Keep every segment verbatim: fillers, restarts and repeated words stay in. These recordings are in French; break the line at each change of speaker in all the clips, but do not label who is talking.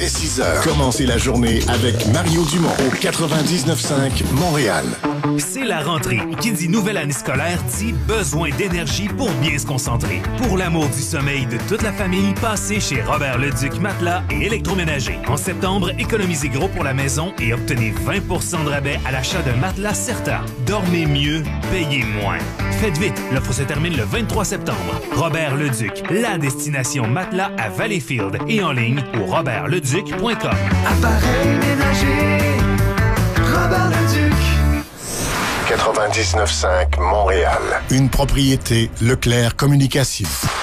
six heures. Commencez la journée avec Mario Dumont au quatre-vingt-dix-neuf cinq Montréal.
C'est la rentrée. Qui dit nouvelle année scolaire dit besoin d'énergie pour bien se concentrer. Pour l'amour du sommeil de toute la famille, passez chez Robert Leduc Matelas et Électroménager. En septembre, économisez gros pour la maison et obtenez vingt pour cent de rabais à l'achat d'un matelas Certa. Dormez mieux, payez moins. Faites vite, l'offre se termine le vingt-trois septembre. Robert Leduc, la destination matelas à Valleyfield et en ligne au robert leduc point com.
Appareil ménager, Robert Leduc.
quatre-vingt-dix-neuf cinq Montréal. Une propriété Leclerc Communication.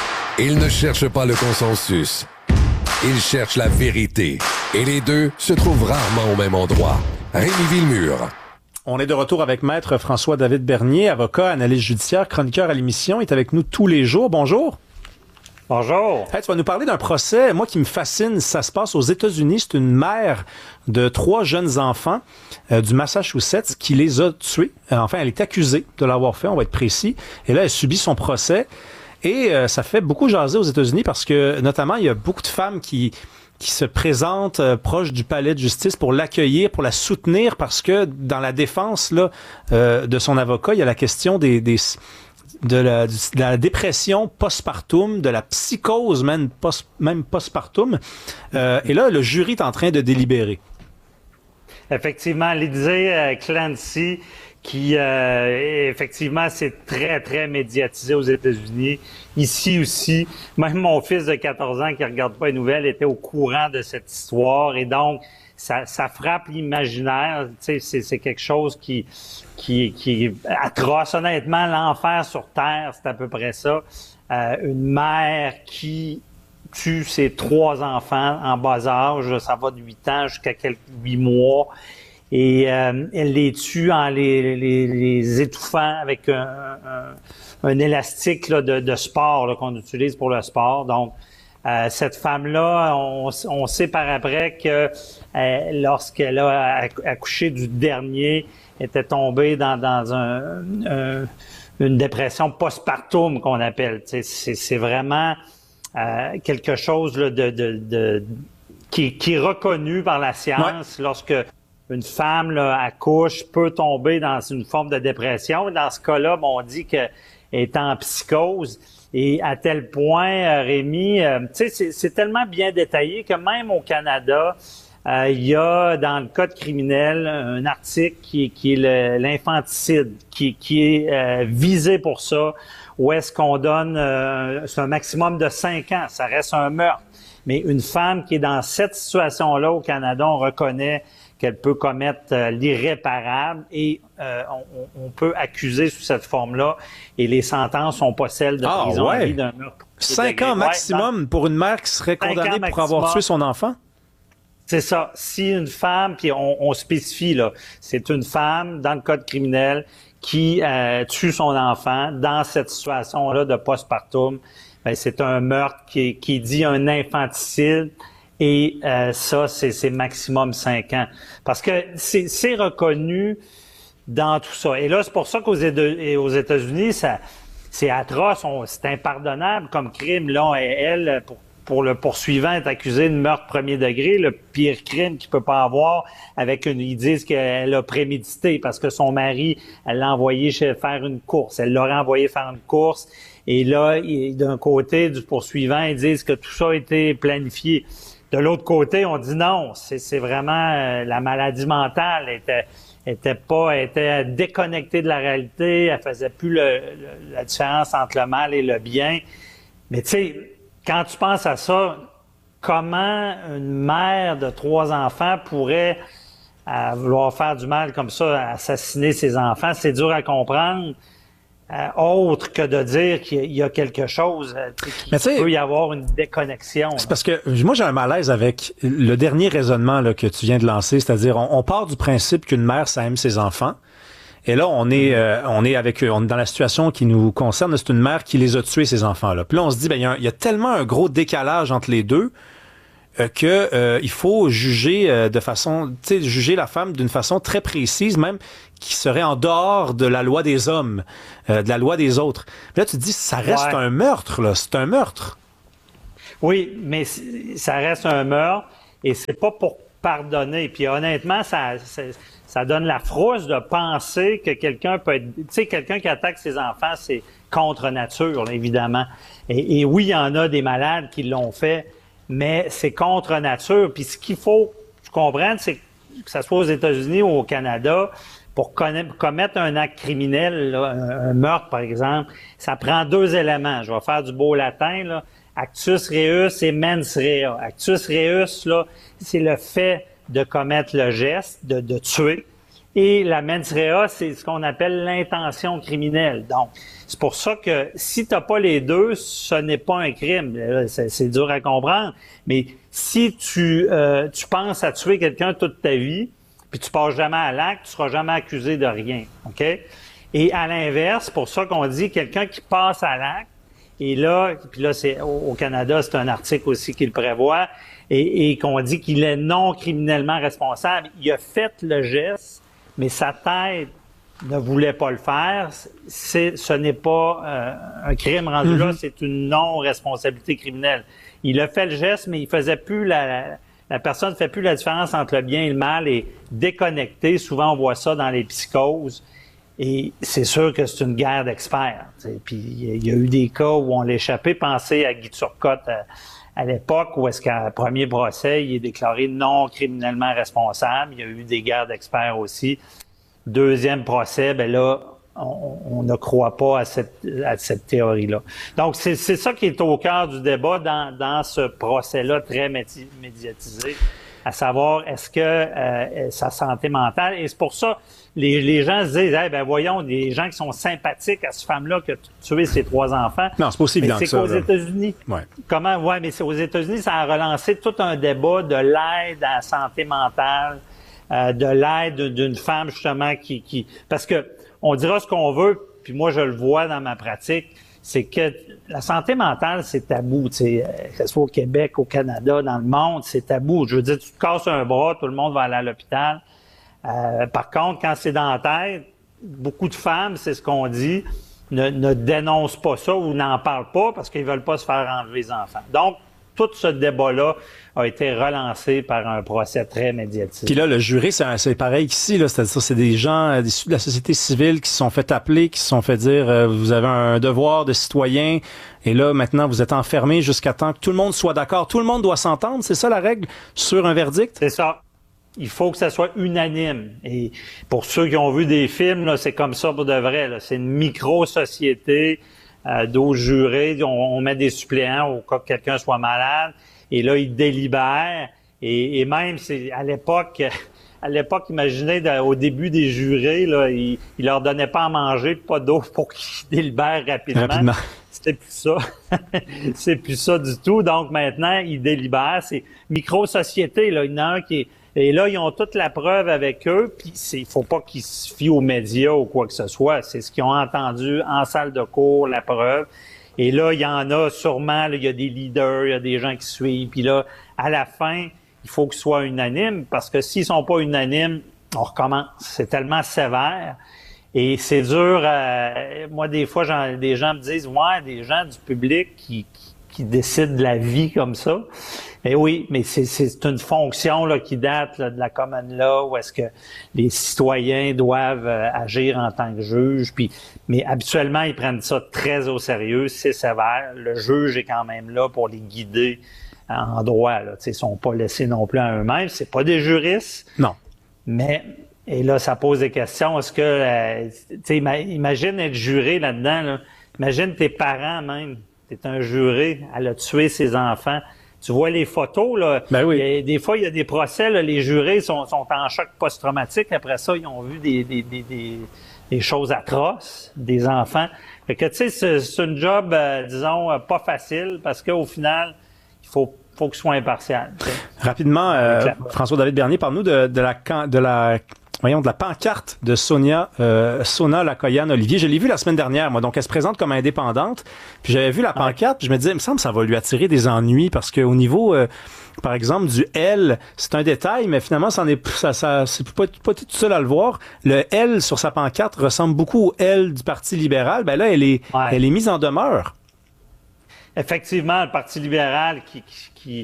Il ne cherche pas le consensus. Il cherche la vérité. Et les deux se trouvent rarement au même endroit. Rémi Villemur.
On est de retour avec Maître François-David Bernier, avocat, analyste judiciaire, chroniqueur à l'émission. Il est avec nous tous les jours. Bonjour.
Bonjour.
Hey, tu vas nous parler d'un procès, moi, qui me fascine. Ça se passe aux États-Unis. C'est une mère de trois jeunes enfants euh, du Massachusetts qui les a tués. Euh, enfin, elle est accusée de l'avoir fait, on va être précis. Et là, elle subit son procès. Et euh, ça fait beaucoup jaser aux États-Unis parce que, notamment, il y a beaucoup de femmes qui... qui se présente euh, proche du palais de justice pour l'accueillir, pour la soutenir, parce que dans la défense là euh, de son avocat, il y a la question des, des de, la, de la dépression postpartum, de la psychose même, post, même postpartum. Euh, et là, le jury est en train de délibérer.
Effectivement, Lindsay euh, Clancy, qui euh, effectivement c'est très très médiatisé aux États-Unis, ici aussi. Même mon fils de quatorze ans qui regarde pas les nouvelles était au courant de cette histoire, et donc ça, ça frappe l'imaginaire. Tu sais, c'est, c'est quelque chose qui qui qui est atroce. Honnêtement, l'enfer sur terre, c'est à peu près ça. Euh, une mère qui tue ses trois enfants en bas âge, ça va de huit ans jusqu'à quelques huit mois. Et euh, elle les tue en les, les, les étouffant avec un, un, un élastique là, de, de sport là, qu'on utilise pour le sport. Donc, euh, cette femme-là, on, on sait par après que euh, lorsqu'elle a accouché du dernier, était tombée dans, dans un, un, une dépression postpartum qu'on appelle. C'est, c'est vraiment euh, quelque chose là, de, de, de qui, qui est reconnu par la science. Ouais. Lorsque une femme là, accouche, peut tomber dans une forme de dépression. Dans ce cas-là, bon, on dit qu'elle est en psychose. Et à tel point, Rémi, euh, tu sais, c'est, c'est tellement bien détaillé que même au Canada, euh, il y a dans le code criminel un article qui, qui est le, l'infanticide, qui, qui est euh, visé pour ça, où est-ce qu'on donne, euh, c'est un maximum de cinq ans, ça reste un meurtre. Mais une femme qui est dans cette situation-là au Canada, on reconnaît qu'elle peut commettre euh, l'irréparable et euh, on, on peut accuser sous cette forme-là, et les sentences sont pas celles de prison à vie d'un meurtre.
Cinq ans maximum ouais, dans, pour une mère qui serait condamnée pour avoir tué son enfant?
C'est ça. Si une femme, puis on, on spécifie là, c'est une femme dans le code criminel qui euh, tue son enfant dans cette situation-là de postpartum, ben c'est un meurtre qui, qui dit un infanticide. Et euh, ça, c'est, c'est maximum cinq ans. Parce que c'est, c'est reconnu dans tout ça. Et là, c'est pour ça qu'aux aux États-Unis, ça, c'est atroce, on, c'est impardonnable comme crime. Là, elle, pour, pour le poursuivant, est accusée de meurtre premier degré, le pire crime qu'il peut pas avoir. Avec une, ils disent qu'elle a prémédité parce que son mari, elle l'a envoyé chez, faire une course. Elle l'aurait envoyé faire une course. Et là, d'un côté du poursuivant, ils disent que tout ça a été planifié. De l'autre côté, on dit non, c'est, c'est vraiment euh, la maladie mentale était était pas était déconnectée de la réalité, elle faisait plus le, le, la différence entre le mal et le bien. Mais tu sais, quand tu penses à ça, comment une mère de trois enfants pourrait euh, vouloir faire du mal comme ça, assassiner ses enfants, c'est dur à comprendre. Euh, autre que de dire qu'il y a quelque chose, euh, qu'il peut y avoir une déconnexion.
C'est parce que moi, j'ai un malaise avec le dernier raisonnement là, que tu viens de lancer, c'est-à-dire on, on part du principe qu'une mère, ça aime ses enfants. Et là, on est, euh, on est avec, on est dans la situation qui nous concerne, c'est une mère qui les a tués, ces enfants-là. Puis là, on se dit, ben, il y a, un, il y a tellement un gros décalage entre les deux euh, que euh, il faut juger euh, de façon, tu sais, juger la femme d'une façon très précise, même qui serait en dehors de la loi des hommes, euh, de la loi des autres. Puis là, tu te dis, ça reste ouais. un meurtre, là. C'est un meurtre.
Oui, mais ça reste un meurtre. et c'est pas pour pardonner. Puis honnêtement, ça, ça, ça donne la frousse de penser que quelqu'un peut être... Tu sais, quelqu'un qui attaque ses enfants, c'est contre nature, là, évidemment. Et, et oui, il y en a des malades qui l'ont fait, mais c'est contre nature. Puis ce qu'il faut comprendre, c'est que ça soit aux États-Unis ou au Canada, pour commettre un acte criminel, là, un meurtre par exemple, ça prend deux éléments. Je vais faire du beau latin, là. Actus reus et mens rea. Actus reus, là, c'est le fait de commettre le geste, de, de tuer. Et la mens rea, c'est ce qu'on appelle l'intention criminelle. Donc, c'est pour ça que si t'as pas les deux, ce n'est pas un crime. C'est, c'est dur à comprendre. Mais si tu, euh, tu penses à tuer quelqu'un toute ta vie, puis tu passes jamais à l'acte, tu seras jamais accusé de rien. OK? Et à l'inverse, pour ça qu'on dit quelqu'un qui passe à l'acte, et là, puis là, c'est au Canada, c'est un article aussi qui le prévoit, et, et qu'on dit qu'il est non criminellement responsable. Il a fait le geste, mais sa tête ne voulait pas le faire. C'est, ce n'est pas euh, un crime rendu mm-hmm. là, c'est une non-responsabilité criminelle. Il a fait le geste, mais il faisait plus la... la La personne ne fait plus la différence entre le bien et le mal et déconnectée. Souvent, on voit ça dans les psychoses. Et c'est sûr que c'est une guerre d'experts. T'sais. Puis il y a eu des cas où on l'a échappé. Pensez à Guy Turcotte à, à l'époque où est-ce qu'à premier procès, il est déclaré non criminellement responsable. Il y a eu des guerres d'experts aussi. Deuxième procès, ben là, on, on ne croit pas à cette, à cette théorie-là. Donc, c'est, c'est ça qui est au cœur du débat dans, dans ce procès-là très médi- médiatisé, à savoir, est-ce que euh, sa santé mentale... Et c'est pour ça, les, les gens se disent, hey, ben voyons, des gens qui sont sympathiques à cette femme-là qui a tué ses trois enfants.
Non, c'est pas aussi évident que ça.
C'est qu'aux là. États-Unis.
Ouais.
Comment? Ouais, mais c'est aux États-Unis, ça a relancé tout un débat de l'aide à la santé mentale, euh, de l'aide d'une femme, justement, qui... qui parce que on dira ce qu'on veut, puis moi, je le vois dans ma pratique, c'est que la santé mentale, c'est tabou, tu sais, que ce soit au Québec, au Canada, dans le monde, c'est tabou. Je veux dire, tu te casses un bras, tout le monde va aller à l'hôpital. Euh, par contre, quand c'est dans la tête, beaucoup de femmes, c'est ce qu'on dit, ne, ne dénoncent pas ça ou n'en parlent pas parce qu'ils veulent pas se faire enlever les enfants. Donc, tout ce débat-là a été relancé par un procès très médiatique.
Puis là, le jury, c'est, c'est pareil qu'ici, là, c'est-à-dire c'est des gens issus de la société civile qui se sont fait appeler, qui se sont fait dire euh, vous avez un devoir de citoyen, et là, maintenant, vous êtes enfermés jusqu'à temps que tout le monde soit d'accord. Tout le monde doit s'entendre, c'est ça la règle, sur un verdict?
C'est ça. Il faut que ça soit unanime. Et pour ceux qui ont vu des films, là, c'est comme ça pour de vrai. Là. C'est une micro-société euh, d'autres jurés. On, on met des suppléants au cas que quelqu'un soit malade. Et là, ils délibèrent. Et, et même, c'est à l'époque, à l'époque, imaginez, de, au début des jurés, là, ils, ils leur donnaient pas à manger, pas d'eau pour qu'ils délibèrent rapidement.
Rapidement.
C'était plus ça. C'est plus ça du tout. Donc maintenant, ils délibèrent. C'est micro-société, là. Il y en a un qui est... Et là, ils ont toute la preuve avec eux, puis il faut pas qu'ils se fient aux médias ou quoi que ce soit. C'est ce qu'ils ont entendu en salle de cours, la preuve. Et là, il y en a sûrement, là, il y a des leaders, il y a des gens qui suivent. Puis là, à la fin, il faut qu'ils soient unanimes, parce que s'ils sont pas unanimes, on recommence. C'est tellement sévère. Et c'est dur. Euh, moi, des fois, j'en, des gens me disent, ouais, des gens du public qui, qui, qui décident de la vie comme ça. Mais oui, mais c'est, c'est une fonction là, qui date là, de la common law, où est-ce que les citoyens doivent euh, agir en tant que juge. Puis, mais habituellement, ils prennent ça très au sérieux, c'est sévère. Le juge est quand même là pour les guider en droit. Là. Ils ne sont pas laissés non plus à eux-mêmes. C'est pas des juristes.
Non.
Mais, et là, ça pose des questions. Est-ce que, euh, tu sais, imagine être juré là-dedans. Là. Imagine tes parents même. T'es un juré, elle a tué ses enfants. Tu vois les photos, là.
Ben oui.
Il y a, des fois, il y a des procès, là, les jurés sont, sont en choc post-traumatique. Après ça, ils ont vu des, des, des, des, des choses atroces, des enfants. Fait que, tu sais, c'est, c'est un job, euh, disons, euh, pas facile, parce qu'au final, il faut, faut qu'il soit impartial. T'sais.
Rapidement, euh, François-David Bernier, parle-nous de, de la, de la, voyons, de la pancarte de Sonia, euh, Sona Lakoyan-Olivier. Je l'ai vue la semaine dernière, moi. Donc, elle se présente comme indépendante. Puis j'avais vu la pancarte, puis je me disais, il me semble que ça va lui attirer des ennuis parce qu'au niveau, euh, par exemple, du L, c'est un détail, mais finalement, ça en est, ça, ça, c'est pas, pas tout seul à le voir. Le L sur sa pancarte ressemble beaucoup au L du Parti libéral. Ben là, elle est, ouais. elle est mise en demeure.
Effectivement, le Parti libéral qui, qui, qui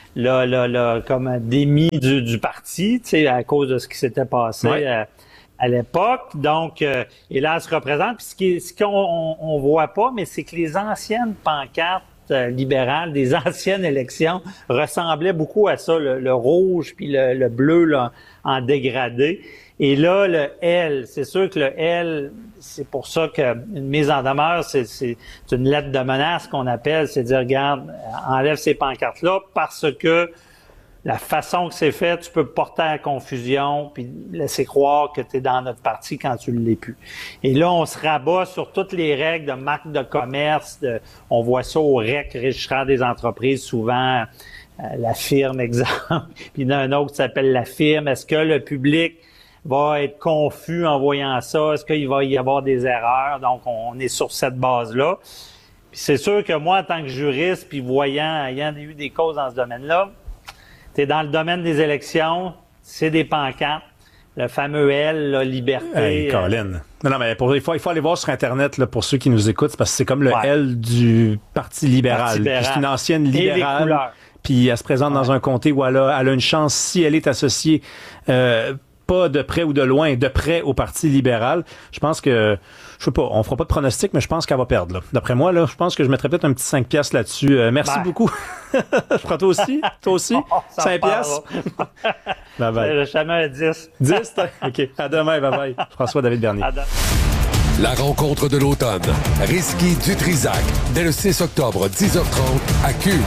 l'a, l'a, l'a comme démis du, du parti, tu sais, à cause de ce qui s'était passé ouais. à, à l'époque. Donc, euh, et là, elle se représente. Puis ce, qui, ce qu'on on, on voit pas, mais c'est que les anciennes pancartes euh, libérales des anciennes élections ressemblaient beaucoup à ça, le, le rouge puis le, le bleu là, en dégradé. Et là, le L, c'est sûr que le L, c'est pour ça qu'une mise en demeure, c'est, c'est une lettre de menace qu'on appelle, c'est dire, regarde, enlève ces pancartes-là parce que la façon que c'est fait, tu peux porter à la confusion puis laisser croire que tu es dans notre parti quand tu ne l'es plus. Et là, on se rabat sur toutes les règles de marque de commerce. De, on voit ça au R E C, registraire des entreprises, souvent, euh, la firme, exemple. Puis il y en a un autre qui s'appelle la firme. Est-ce que le public va être confus en voyant ça? Est-ce qu'il va y avoir des erreurs? Donc, on est sur cette base-là. Puis c'est sûr que moi, en tant que juriste, puis voyant, ayant eu des causes dans ce domaine-là, tu es dans le domaine des élections, c'est des pancartes, le fameux L, la liberté.
Hey, Colin. Euh... Non, non, mais pour, il, faut, il faut aller voir sur Internet là, pour ceux qui nous écoutent, parce que c'est comme le ouais. L du Parti libéral. Parti libéral. C'est une ancienne libérale. Puis elle se présente ouais. dans un comté où elle a, elle a une chance, si elle est associée euh, pas de près ou de loin, de près au Parti libéral. Je pense que, je sais pas, on fera pas de pronostic, mais je pense qu'elle va perdre. Là. D'après moi, là, je pense que je mettrais peut-être un petit cinq piastres là-dessus. Euh, merci ben. beaucoup. Je prends toi aussi? Toi aussi? Oh, cinq piastres? Bye bye.
J'ai jamais un dix.
dix? OK. À demain. Bye bye. François-David Bernier.
La rencontre de l'automne. Risky du Trisac. Dès le six octobre, dix heures trente, à Cube.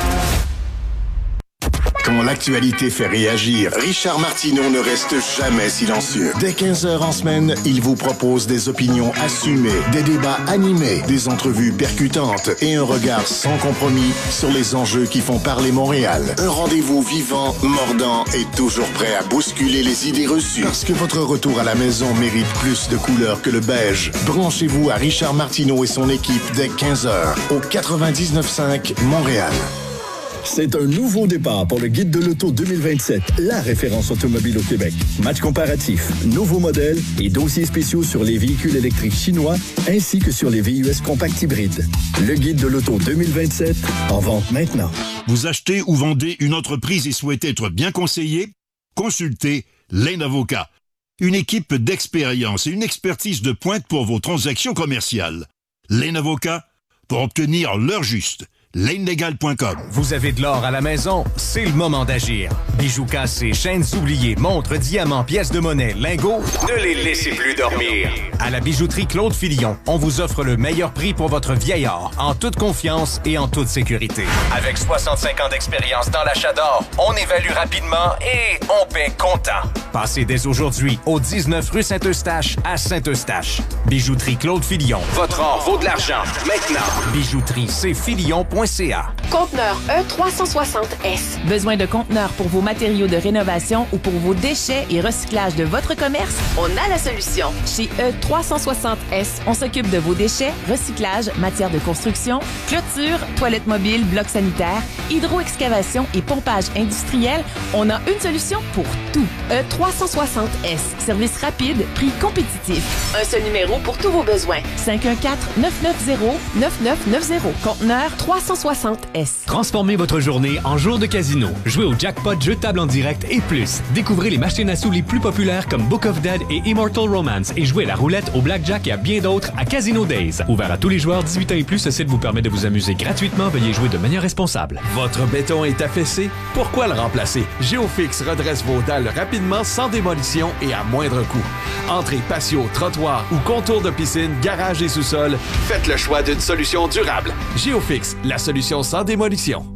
Quand l'actualité fait réagir, Richard Martineau ne reste jamais silencieux. Dès quinze heures en semaine, il vous propose des opinions assumées, des débats animés, des entrevues percutantes et un regard sans compromis sur les enjeux qui font parler Montréal. Un rendez-vous vivant, mordant et toujours prêt à bousculer les idées reçues. Parce que votre retour à la maison mérite plus de couleurs que le beige. Branchez-vous à Richard Martineau et son équipe dès quinze heures au quatre-vingt-dix-neuf cinq Montréal.
C'est un nouveau départ pour le Guide de l'Auto deux mille vingt-sept, la référence automobile au Québec. Match comparatif, nouveaux modèles et dossiers spéciaux sur les véhicules électriques chinois ainsi que sur les V U S compacts hybrides. Le Guide de l'Auto deux mille vingt-sept, en vente maintenant.
Vous achetez ou vendez une entreprise et souhaitez être bien conseillé? Consultez Lane Avocat. Une équipe d'expérience et une expertise de pointe pour vos transactions commerciales. Lane Avocat, pour obtenir l'heure juste. lane legal point com.
Vous avez de l'or à la maison? C'est le moment d'agir. Bijoux cassés, chaînes oubliées, montres, diamants, pièces de monnaie, lingots, ne les laissez plus dormir. À la bijouterie Claude Filion, on vous offre le meilleur prix pour votre vieil or, en toute confiance et en toute sécurité. Avec soixante-cinq ans d'expérience dans l'achat d'or, on évalue rapidement et on paie comptant. Passez dès aujourd'hui au dix-neuf rue Saint-Eustache à Saint-Eustache. Bijouterie Claude Filion. Votre or vaut de l'argent. Maintenant. Bijouterie c filion point c a.
Conteneur E trois cent soixante S. Besoin de conteneurs pour vos matériaux de rénovation ou pour vos déchets et recyclage de votre commerce? On a la solution. Chez E trois cent soixante S, on s'occupe de vos déchets, recyclage, matières de construction, clôture, toilettes mobiles, blocs sanitaires, hydro-excavation et pompage industriel. On a une solution pour tout. E trois cent soixante S. Service rapide, prix compétitif. Un seul numéro pour tous vos besoins. cinq un quatre, neuf neuf zéro, neuf neuf neuf zéro. Conteneur trois cent soixante S.
Transformez votre journée en jour de casino. Jouez au jackpot, jeux de table en direct et plus. Découvrez les machines à sous les plus populaires comme Book of Dead et Immortal Romance et jouez à la roulette, au blackjack et à bien d'autres à Casino Days. Ouvert à tous les joueurs dix-huit ans et plus, ce site vous permet de vous amuser gratuitement. Veuillez jouer de manière responsable.
Votre béton est affaissé? Pourquoi le remplacer? Géofix redresse vos dalles rapidement, sans démolition et à moindre coût. Entrée, patio, trottoir ou contour de piscine, garage et sous-sol, faites le choix d'une solution durable. Géofix, la solution sans démolition.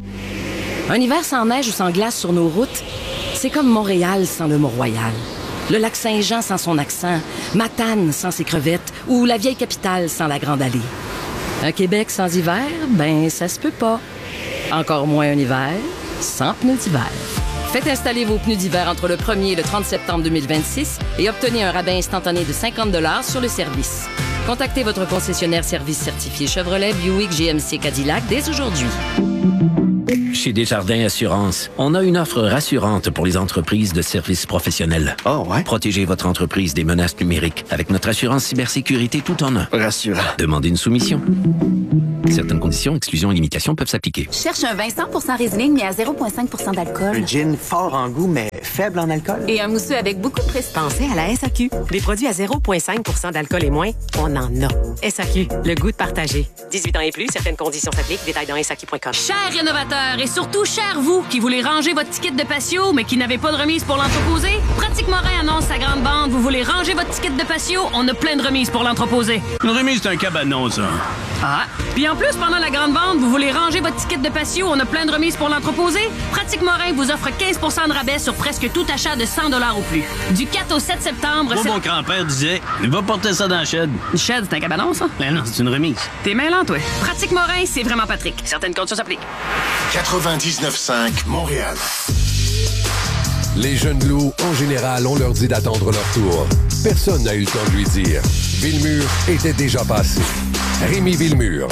Un hiver sans neige ou sans glace sur nos routes, c'est comme Montréal sans le Mont-Royal. Le lac Saint-Jean sans son accent, Matane sans ses crevettes ou la vieille capitale sans la Grande Allée. Un Québec sans hiver, ben ça se peut pas. Encore moins un hiver sans pneus d'hiver. Faites installer vos pneus d'hiver entre le premier et le trente septembre deux mille vingt-six et obtenez un rabais instantané de cinquante dollars sur le service. Contactez votre concessionnaire service certifié Chevrolet, Buick, G M C, Cadillac dès aujourd'hui.
Chez Desjardins Assurance, on a une offre rassurante pour les entreprises de services professionnels.
Oh ouais?
Protégez votre entreprise des menaces numériques avec notre assurance cybersécurité tout en un.
Rassurant.
Demandez une soumission. Certaines conditions, exclusions et limitations peuvent s'appliquer.
Cherche un vin cent pour cent Riesling, mais à zéro virgule cinq pour cent d'alcool.
Un gin fort en goût, mais faible en alcool.
Et un mousseux avec beaucoup de prestige.
Pensez à la S A Q. Des produits à zéro virgule cinq pour cent d'alcool et moins, on en a. S A Q, le goût de partager. dix-huit ans et plus, certaines conditions s'appliquent. Détails dans S A Q point com.
Chers rénovateurs et surtout chers vous qui voulez ranger votre ticket de patio mais qui n'avez pas de remise pour l'entreposer, Pratique Morin annonce sa grande bande. Vous voulez ranger votre ticket de patio, on a plein de remises pour l'entreposer.
Une remise, c'est un cabanon, ça.
Ah. Puis en plus, pendant la grande vente, vous voulez ranger votre ticket de patio, on a plein de remises pour l'entreposer. Pratique Morin vous offre quinze pour cent de rabais sur presque tout achat de cent dollars ou plus. Du quatre au sept septembre...
Moi, mon grand-père disait, va porter ça dans le shed.
Le shed, c'est un cabanon, ça?
Ben non, c'est une remise.
T'es mêlant, toi. Pratique Morin, c'est vraiment Patrick. Certaines conditions s'appliquent.
quatre-vingt-dix-neuf cinq Montréal.
Les jeunes loups, en général, on leur dit d'attendre leur tour. Personne n'a eu le temps de lui dire. Villemur était déjà passé. Rémi Villemur.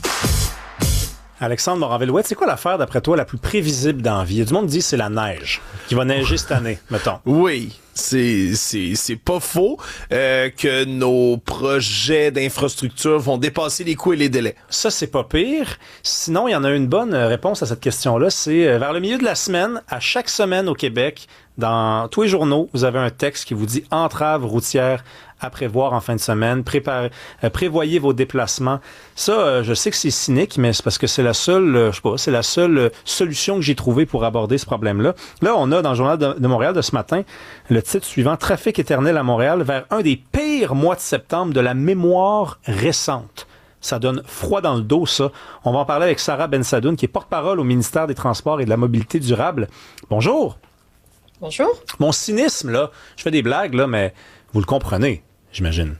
Alexandre Morin-Villouette, c'est quoi l'affaire, d'après toi, la plus prévisible dans la vie? Il y a du monde qui dit que c'est la neige, qui va neiger cette année, mettons.
Oui, c'est c'est c'est pas faux euh, que nos projets d'infrastructure vont dépasser les coûts et les délais.
Ça, c'est pas pire. Sinon, il y en a une bonne réponse à cette question-là. C'est vers le milieu de la semaine, à chaque semaine au Québec, dans tous les journaux, vous avez un texte qui vous dit « Entrave routière à prévoir en fin de semaine, préparez, euh, prévoyez vos déplacements ». Ça, euh, je sais que c'est cynique, mais c'est parce que c'est la seule, euh, je sais pas, c'est la seule euh, solution que j'ai trouvée pour aborder ce problème-là. Là, on a dans le Journal de, de Montréal de ce matin le titre suivant « Trafic éternel à Montréal vers un des pires mois de septembre de la mémoire récente ». Ça donne froid dans le dos, ça. On va en parler avec Sarah Bensadoun, qui est porte-parole au ministère des Transports et de la Mobilité durable. Bonjour.
Bonjour.
Mon cynisme, là, je fais des blagues, là, mais vous le comprenez, j'imagine.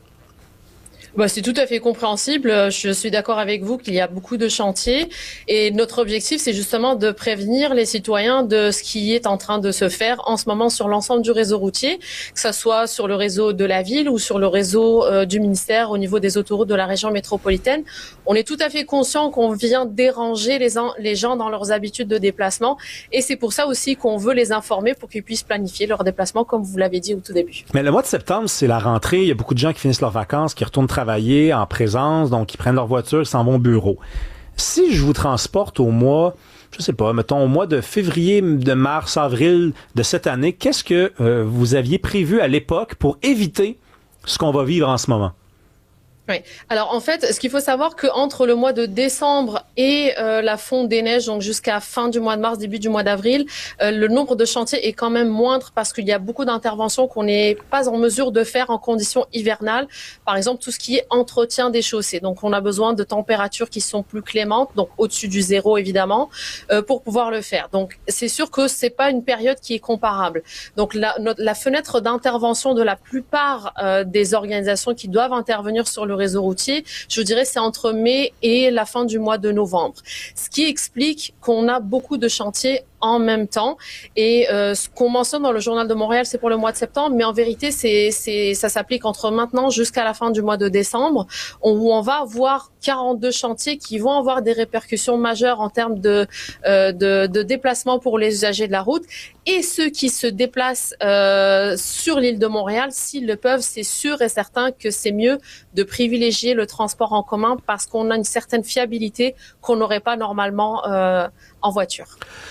Bah, c'est tout à fait compréhensible. Je suis d'accord avec vous qu'il y a beaucoup de chantiers et notre objectif, c'est justement de prévenir les citoyens de ce qui est en train de se faire en ce moment sur l'ensemble du réseau routier, que ce soit sur le réseau de la ville ou sur le réseau euh, du ministère au niveau des autoroutes de la région métropolitaine. On est tout à fait conscient qu'on vient déranger les, en, les gens dans leurs habitudes de déplacement et c'est pour ça aussi qu'on veut les informer pour qu'ils puissent planifier leur déplacement comme vous l'avez dit au tout début.
Mais le mois de septembre, c'est la rentrée. Il y a beaucoup de gens qui finissent leurs vacances, qui retournent travailler en présence, donc ils prennent leur voiture, ils s'en vont au bureau. Si je vous transporte au mois, je sais pas, mettons au mois de février, de mars, avril de cette année, qu'est-ce que euh, vous aviez prévu à l'époque pour éviter ce qu'on va vivre en ce moment?
Oui. Alors en fait, ce qu'il faut savoir qu'entre le mois de décembre et euh, la fonte des neiges, donc jusqu'à fin du mois de mars, début du mois d'avril, euh, le nombre de chantiers est quand même moindre parce qu'il y a beaucoup d'interventions qu'on n'est pas en mesure de faire en conditions hivernales. Par exemple, tout ce qui est entretien des chaussées. Donc on a besoin de températures qui sont plus clémentes, donc au-dessus du zéro évidemment, euh, pour pouvoir le faire. Donc c'est sûr que c'est pas une période qui est comparable. Donc la, notre, la fenêtre d'intervention de la plupart euh, des organisations qui doivent intervenir sur le réseau routier, je vous dirais, c'est entre mai et la fin du mois de novembre. Ce qui explique qu'on a beaucoup de chantiers en même temps. Et euh, ce qu'on mentionne dans le Journal de Montréal, c'est pour le mois de septembre, mais en vérité, c'est, c'est, ça s'applique entre maintenant jusqu'à la fin du mois de décembre, où on va avoir quarante-deux chantiers qui vont avoir des répercussions majeures en termes de, euh, de, de déplacement pour les usagers de la route. Et ceux qui se déplacent euh, sur l'île de Montréal, s'ils le peuvent, c'est sûr et certain que c'est mieux de privilégier le transport en commun parce qu'on a une certaine fiabilité qu'on n'aurait pas normalement euh, en voiture.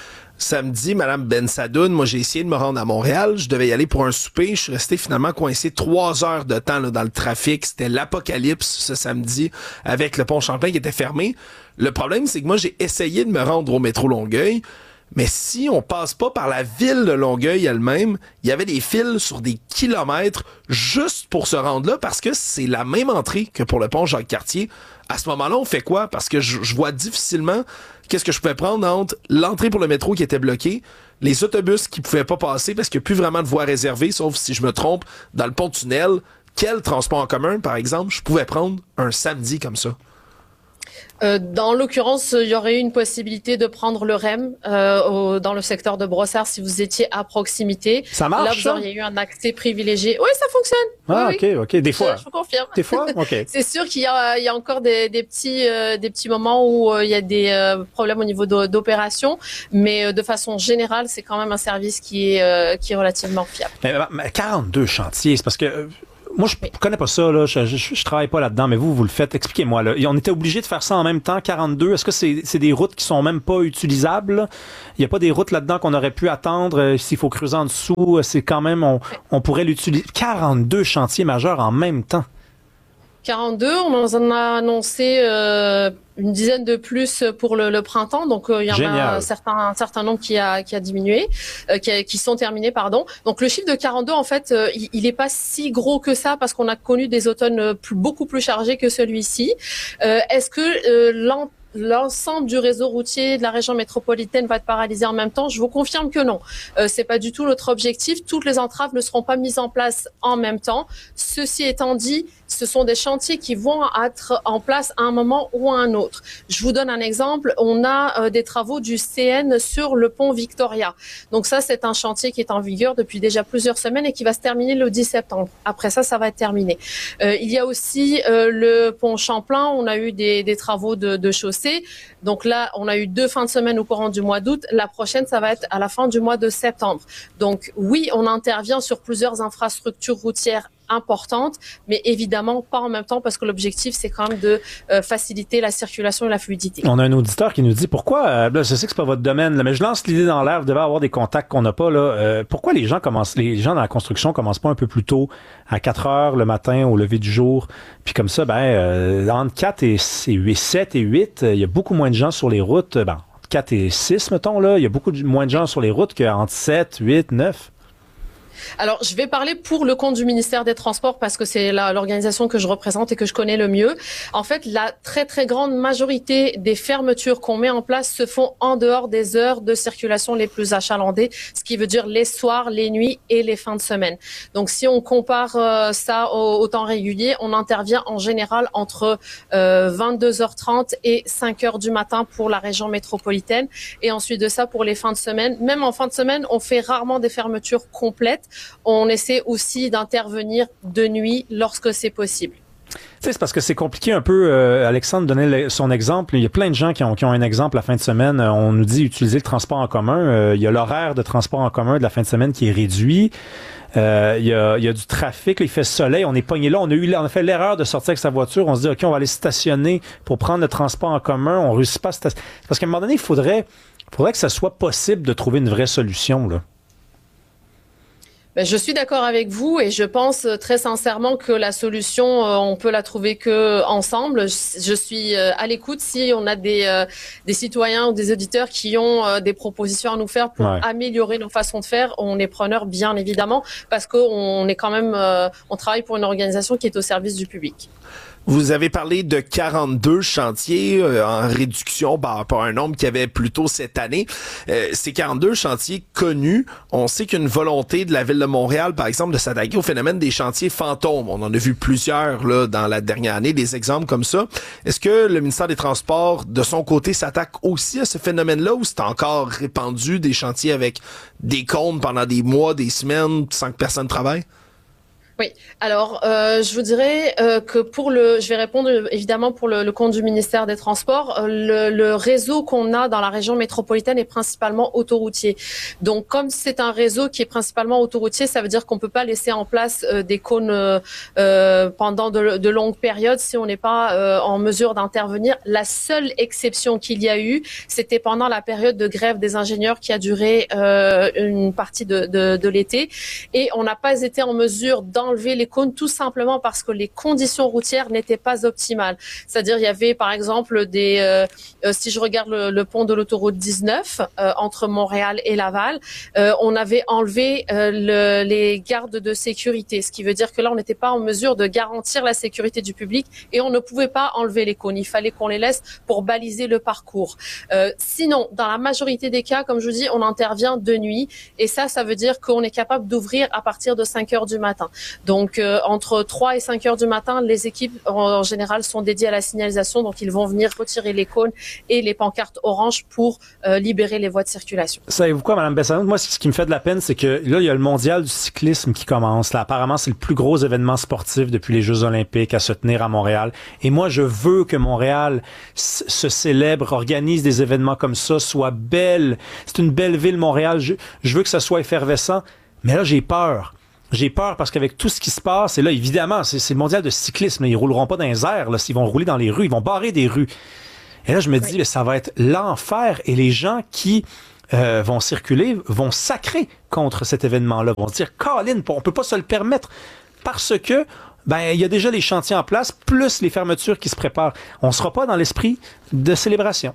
Samedi, Madame Bensadoun, moi j'ai essayé de me rendre à Montréal, je devais y aller pour un souper, je suis resté finalement coincé trois heures de temps là, dans le trafic, c'était l'apocalypse ce samedi avec le pont Champlain qui était fermé. Le problème, c'est que moi j'ai essayé de me rendre au métro Longueuil, mais si on passe pas par la ville de Longueuil elle-même, il y avait des files sur des kilomètres juste pour se rendre là parce que c'est la même entrée que pour le pont Jacques-Cartier. À ce moment-là, on fait quoi? Parce que je, je vois difficilement qu'est-ce que je pouvais prendre entre l'entrée pour le métro qui était bloquée, les autobus qui pouvaient pas passer parce qu'il n'y a plus vraiment de voies réservées, sauf si je me trompe, dans le pont-tunnel. Quel transport en commun, par exemple, je pouvais prendre un samedi comme ça?
Euh, dans l'occurrence, il y aurait eu une possibilité de prendre le R E M euh, au, dans le secteur de Brossard si vous étiez à proximité.
Ça marche,
Là, vous
ça?
auriez eu un accès privilégié. Oui, ça fonctionne.
Ah,
oui,
OK, OK. Des fois.
Je, je vous confirme.
Des fois? OK.
C'est sûr qu'il y a, il y a encore des, des, petits, euh, des petits moments où euh, il y a des euh, problèmes au niveau de, d'opération, mais euh, de façon générale, c'est quand même un service qui est, euh, qui est relativement fiable.
Mais, mais quarante-deux chantiers, c'est parce que... Euh, moi, je connais pas ça, là. Je, je, je travaille pas là-dedans, mais vous, vous le faites. Expliquez-moi, là. Et on était obligé de faire ça en même temps, quarante-deux. Est-ce que c'est, c'est des routes qui sont même pas utilisables, là? Il y a pas des routes là-dedans qu'on aurait pu attendre. Euh, s'il faut creuser en dessous, c'est quand même, on, on pourrait l'utiliser. quarante-deux chantiers majeurs en même temps.
quarante-deux, on en a annoncé euh, une dizaine de plus pour le, le printemps, donc euh, il y en
Génial.
a un certain, un certain nombre qui a, qui a diminué, euh, qui, a, qui sont terminés, pardon. Donc le chiffre de quarante-deux, en fait, euh, il, il est pas si gros que ça parce qu'on a connu des automnes plus, beaucoup plus chargés que celui-ci. Euh, est-ce que euh, l'an l'ensemble du réseau routier de la région métropolitaine va être paralysé en même temps? Je vous confirme que non. Euh, c'est pas du tout notre objectif. Toutes les entraves ne seront pas mises en place en même temps. Ceci étant dit, ce sont des chantiers qui vont être en place à un moment ou à un autre. Je vous donne un exemple. On a euh, des travaux du C N sur le pont Victoria. Donc ça, c'est un chantier qui est en vigueur depuis déjà plusieurs semaines et qui va se terminer le dix septembre. Après ça, ça va être terminé. Euh, il y a aussi euh, le pont Champlain. On a eu des, des travaux de, de chaussée. Donc là, on a eu deux fins de semaine au courant du mois d'août. La prochaine, ça va être à la fin du mois de septembre. Donc oui, on intervient sur plusieurs infrastructures routières importantes, mais évidemment pas en même temps parce que l'objectif, c'est quand même de euh, faciliter la circulation et la fluidité.
On a un auditeur qui nous dit pourquoi, euh, là, je sais que c'est pas votre domaine, là, mais je lance l'idée dans l'air, vous devez avoir des contacts qu'on n'a pas, là. Euh, pourquoi les gens commencent, les gens dans la construction commencent pas un peu plus tôt, à quatre heures le matin, au lever du jour, puis comme ça, ben, euh, entre quatre et sept et huit, il y a beaucoup moins de gens sur les routes, ben, entre quatre et six, mettons, là, il y a beaucoup de, moins de gens sur les routes qu'entre sept, huit, neuf.
Alors, je vais parler pour le compte du ministère des Transports parce que c'est la, l'organisation que je représente et que je connais le mieux. En fait, la très, très grande majorité des fermetures qu'on met en place se font en dehors des heures de circulation les plus achalandées, ce qui veut dire les soirs, les nuits et les fins de semaine. Donc, si on compare euh, ça au, au temps régulier, on intervient en général entre euh, vingt-deux heures trente et cinq heures du matin pour la région métropolitaine. Et ensuite de ça, pour les fins de semaine, même en fin de semaine, on fait rarement des fermetures complètes. On essaie aussi d'intervenir de nuit lorsque c'est possible.
Tu sais, c'est parce que c'est compliqué un peu. Euh, Alexandre donnait le, son exemple. Il y a plein de gens qui ont, qui ont un exemple la fin de semaine. On nous dit utiliser le transport en commun. Euh, il y a l'horaire de transport en commun de la fin de semaine qui est réduit. Euh, il y a, il y a du trafic. Là, il fait soleil. On est pogné là. On a eu, on a fait l'erreur de sortir avec sa voiture. On se dit, OK, on va aller stationner pour prendre le transport en commun. On réussit pas à stationner. Parce qu'à un moment donné, il faudrait, faudrait que ça soit possible de trouver une vraie solution, là.
Ben, je suis d'accord avec vous et je pense très sincèrement que la solution, euh, on peut la trouver que ensemble. Je, je suis euh, à l'écoute si on a des euh, des citoyens ou des auditeurs qui ont euh, des propositions à nous faire pour ouais. améliorer nos façons de faire. On est preneur, bien évidemment, parce qu'on est quand même, euh, on travaille pour une organisation qui est au service du public.
Vous avez parlé de quarante-deux chantiers euh, en réduction par rapport à un nombre qu'il y avait plus tôt cette année. Euh, ces quarante-deux chantiers connus, on sait qu'une volonté de la Ville de Montréal, par exemple, de s'attaquer au phénomène des chantiers fantômes. On en a vu plusieurs là dans la dernière année, des exemples comme ça. Est-ce que le ministère des Transports, de son côté, s'attaque aussi à ce phénomène-là ou c'est encore répandu des chantiers avec des cônes pendant des mois, des semaines, sans que personne travaille?
Oui, alors euh, je vous dirais euh, que pour le, je vais répondre évidemment pour le, le compte du ministère des Transports, euh, le, le réseau qu'on a dans la région métropolitaine est principalement autoroutier. Donc comme c'est un réseau qui est principalement autoroutier, ça veut dire qu'on peut pas laisser en place euh, des cônes euh, euh, pendant de, de longues périodes si on n'est pas euh, en mesure d'intervenir. La seule exception qu'il y a eu, c'était pendant la période de grève des ingénieurs qui a duré euh, une partie de, de, de l'été et on n'a pas été en mesure d'en enlever les cônes tout simplement parce que les conditions routières n'étaient pas optimales. C'est-à-dire, il y avait par exemple des, euh, euh, si je regarde le, le pont de l'autoroute dix-neuf euh, entre Montréal et Laval, euh, on avait enlevé euh, le, les gardes de sécurité, ce qui veut dire que là, on n'était pas en mesure de garantir la sécurité du public et on ne pouvait pas enlever les cônes. Il fallait qu'on les laisse pour baliser le parcours. Euh, sinon, dans la majorité des cas, comme je vous dis, on intervient de nuit et ça, ça veut dire qu'on est capable d'ouvrir à partir de cinq heures du matin. Donc, euh, entre trois et cinq heures du matin, les équipes, en, en général, sont dédiées à la signalisation. Donc, ils vont venir retirer les cônes et les pancartes oranges pour euh, libérer les voies de circulation.
Savez-vous quoi, Mme Bessanoun? Moi, ce qui me fait de la peine, c'est que là, il y a le mondial du cyclisme qui commence. Là, apparemment, c'est le plus gros événement sportif depuis les Jeux olympiques à se tenir à Montréal. Et moi, je veux que Montréal s- se célèbre, organise des événements comme ça, soit belle. C'est une belle ville, Montréal. Je, je veux que ça soit effervescent. Mais là, j'ai peur. J'ai peur parce qu'avec tout ce qui se passe, et là, évidemment, c'est, c'est le mondial de cyclisme. Là, ils rouleront pas dans les airs. Là, ils vont rouler dans les rues. Ils vont barrer des rues. Et là, je me dis, oui. mais ça va être l'enfer. Et les gens qui euh, vont circuler vont sacrer contre cet événement-là. Vont se dire, Colin, on peut pas se le permettre. Parce que, ben, il y a déjà les chantiers en place, plus les fermetures qui se préparent. On sera pas dans l'esprit de célébration.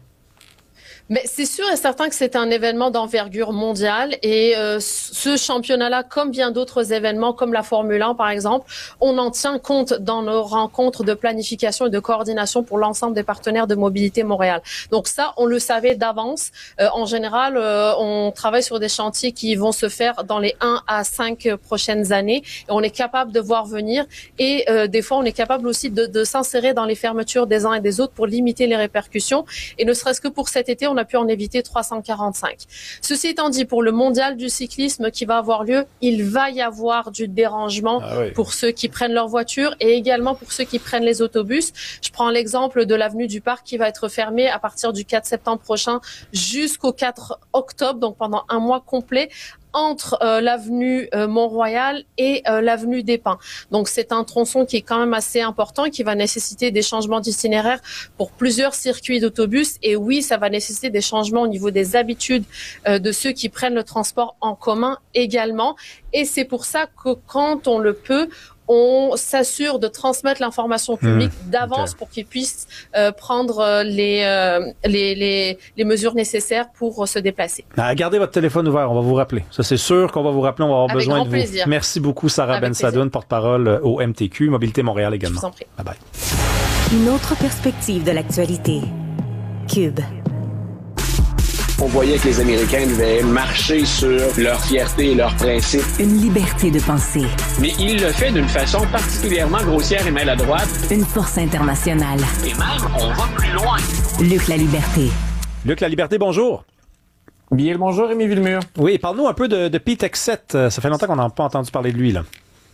Mais c'est sûr et certain que c'est un événement d'envergure mondiale et euh, ce championnat-là, comme bien d'autres événements, comme la Formule un par exemple, on en tient compte dans nos rencontres de planification et de coordination pour l'ensemble des partenaires de Mobilité Montréal. Donc ça, on le savait d'avance. Euh, en général, euh, on travaille sur des chantiers qui vont se faire dans les un à cinq prochaines années et on est capable de voir venir et euh, des fois, on est capable aussi de, de s'insérer dans les fermetures des uns et des autres pour limiter les répercussions. Et ne serait-ce que pour cet été, on a pu en éviter trois cent quarante-cinq. Ceci étant dit, pour le mondial du cyclisme qui va avoir lieu, il va y avoir du dérangement ah oui. pour ceux qui prennent leur voiture et également pour ceux qui prennent les autobus. Je prends l'exemple de l'avenue du Parc qui va être fermée à partir du quatre septembre prochain jusqu'au quatre octobre, donc pendant un mois complet, entre euh, l'avenue euh, Mont-Royal et euh, l'avenue des Pins. Donc c'est un tronçon qui est quand même assez important et qui va nécessiter des changements d'itinéraire pour plusieurs circuits d'autobus. Et oui, ça va nécessiter des changements au niveau des habitudes euh, de ceux qui prennent le transport en commun également. Et c'est pour ça que quand on le peut, on s'assure de transmettre l'information publique mmh, d'avance okay. pour qu'ils puissent euh, prendre les, euh, les, les, les mesures nécessaires pour euh, se déplacer.
Ah, gardez votre téléphone ouvert, on va vous rappeler. Ça, c'est sûr qu'on va vous rappeler, on va avoir
Avec
besoin
grand
de
plaisir.
vous. Merci beaucoup, Sarah Bensadoun, porte-parole au M T Q, Mobilité Montréal également.
Je vous en prie.
Bye bye.
Une autre perspective de l'actualité. Cube.
On voyait que les Américains devaient marcher sur leur fierté et leurs principes.
Une liberté de penser.
Mais il le fait d'une façon particulièrement grossière et maladroite.
Une force internationale.
Et même, on va plus loin.
Luc La Liberté.
Luc La Liberté, bonjour.
Bien le bonjour, Rémi Villemur.
Oui, parle-nous un peu de, de Pete Hegseth. Ça fait longtemps qu'on n'a pas entendu parler de lui, là.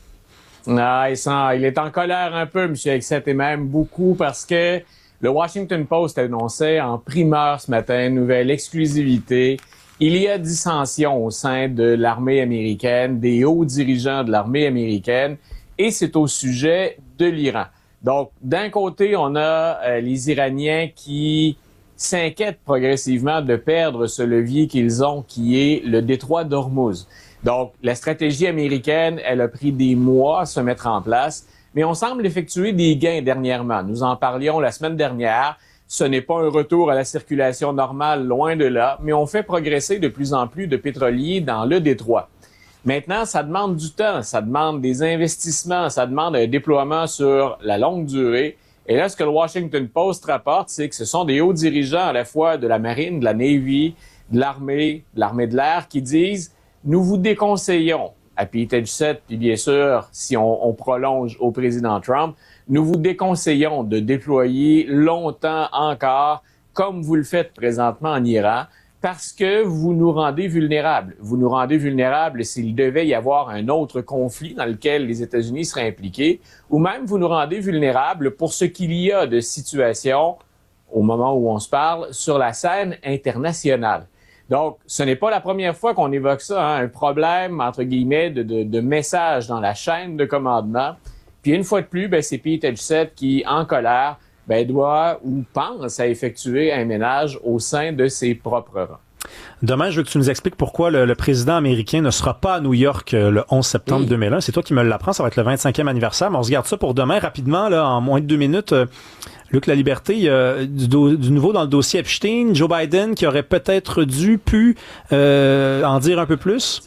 Ah, il, sent, il est en colère un peu, M. Hegseth, et même beaucoup, parce que le Washington Post annonçait en primeur ce matin, nouvelle exclusivité, il y a dissension au sein de l'armée américaine, des hauts dirigeants de l'armée américaine, et c'est au sujet de l'Iran. Donc, d'un côté, on a euh, les Iraniens qui s'inquiètent progressivement de perdre ce levier qu'ils ont, qui est le détroit d'Ormuz. Donc, la stratégie américaine, elle a pris des mois à se mettre en place, mais on semble effectuer des gains dernièrement. Nous en parlions la semaine dernière. Ce n'est pas un retour à la circulation normale, loin de là, mais on fait progresser de plus en plus de pétroliers dans le détroit. Maintenant, ça demande du temps, ça demande des investissements, ça demande un déploiement sur la longue durée. Et là, ce que le Washington Post rapporte, c'est que ce sont des hauts dirigeants à la fois de la marine, de la Navy, de l'armée, de l'armée de l'air, qui disent « Nous vous déconseillons ». À Pete Hegseth, puis bien sûr, si on, on prolonge au président Trump, nous vous déconseillons de déployer longtemps encore, comme vous le faites présentement en Iran, parce que vous nous rendez vulnérables. Vous nous rendez vulnérables s'il devait y avoir un autre conflit dans lequel les États-Unis seraient impliqués, ou même vous nous rendez vulnérables pour ce qu'il y a de situation, au moment où on se parle, sur la scène internationale. Donc, ce n'est pas la première fois qu'on évoque ça, hein, un problème, entre guillemets, de, de, de message dans la chaîne de commandement. Puis une fois de plus, ben, c'est Pete Hegseth qui, en colère, ben, doit ou pense à effectuer un ménage au sein de ses propres rangs.
Demain, je veux que tu nous expliques pourquoi le, le président américain ne sera pas à New York euh, le onze septembre oui. deux mille un. C'est toi qui me l'apprends, ça va être le vingt-cinquième anniversaire. Mais on se garde ça pour demain rapidement, là, en moins de deux minutes. Euh, Luc La Liberté, euh, du, do, du nouveau dans le dossier Epstein, Joe Biden qui aurait peut-être dû, pu euh, en dire un peu plus?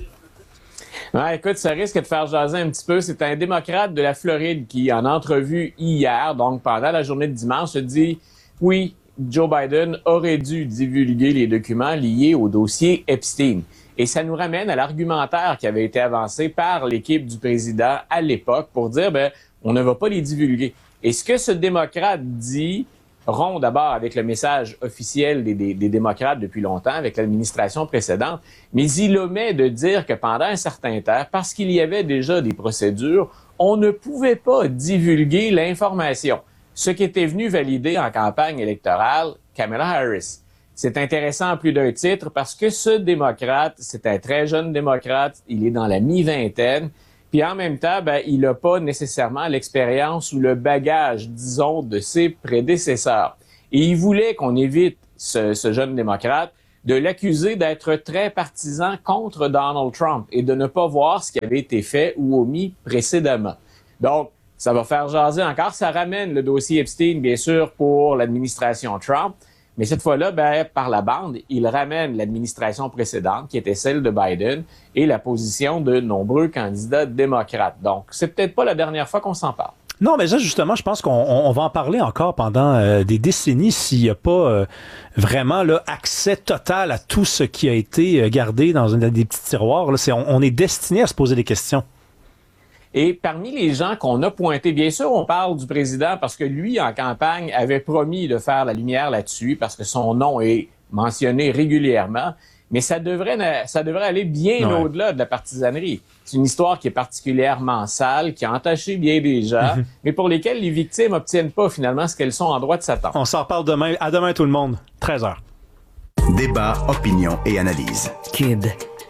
Ouais, écoute, ça risque de faire jaser un petit peu. C'est un démocrate de la Floride qui, en entrevue hier, donc pendant la journée de dimanche, se dit « Oui, Joe Biden aurait dû divulguer les documents liés au dossier Epstein. » Et ça nous ramène à l'argumentaire qui avait été avancé par l'équipe du président à l'époque pour dire, ben, on ne va pas les divulguer. Et ce que ce démocrate dit rompt d'abord avec le message officiel des, des, des démocrates depuis longtemps, avec l'administration précédente, mais il omet de dire que pendant un certain temps, parce qu'il y avait déjà des procédures, on ne pouvait pas divulguer l'information, ce qui était venu valider en campagne électorale Kamala Harris. C'est intéressant à plus d'un titre parce que ce démocrate, c'est un très jeune démocrate, il est dans la mi-vingtaine, puis en même temps, ben, il n'a pas nécessairement l'expérience ou le bagage, disons, de ses prédécesseurs. Et il voulait qu'on évite ce, ce jeune démocrate de l'accuser d'être très partisan contre Donald Trump et de ne pas voir ce qui avait été fait ou omis précédemment. Donc, ça va faire jaser encore. Ça ramène le dossier Epstein, bien sûr, pour l'administration Trump. Mais cette fois-là, ben, par la bande, il ramène l'administration précédente, qui était celle de Biden, et la position de nombreux candidats démocrates. Donc, c'est peut-être pas la dernière fois qu'on s'en parle.
Non, mais ça, justement, je pense qu'on on va en parler encore pendant euh, des décennies s'il n'y a pas euh, vraiment là, accès total à tout ce qui a été gardé dans une, des petits tiroirs. Là, c'est, on, on est destiné à se poser des questions.
Et parmi les gens qu'on a pointés, bien sûr, on parle du président parce que lui, en campagne, avait promis de faire la lumière là-dessus parce que son nom est mentionné régulièrement. Mais ça devrait, ça devrait aller bien ouais. au-delà de la partisanerie. C'est une histoire qui est particulièrement sale, qui a entaché bien des gens, mm-hmm. mais pour lesquelles les victimes n'obtiennent pas finalement ce qu'elles sont en droit de s'attendre.
On s'en reparle demain. À demain tout le monde. treize heures.
Débat, opinion et analyse.
Cube.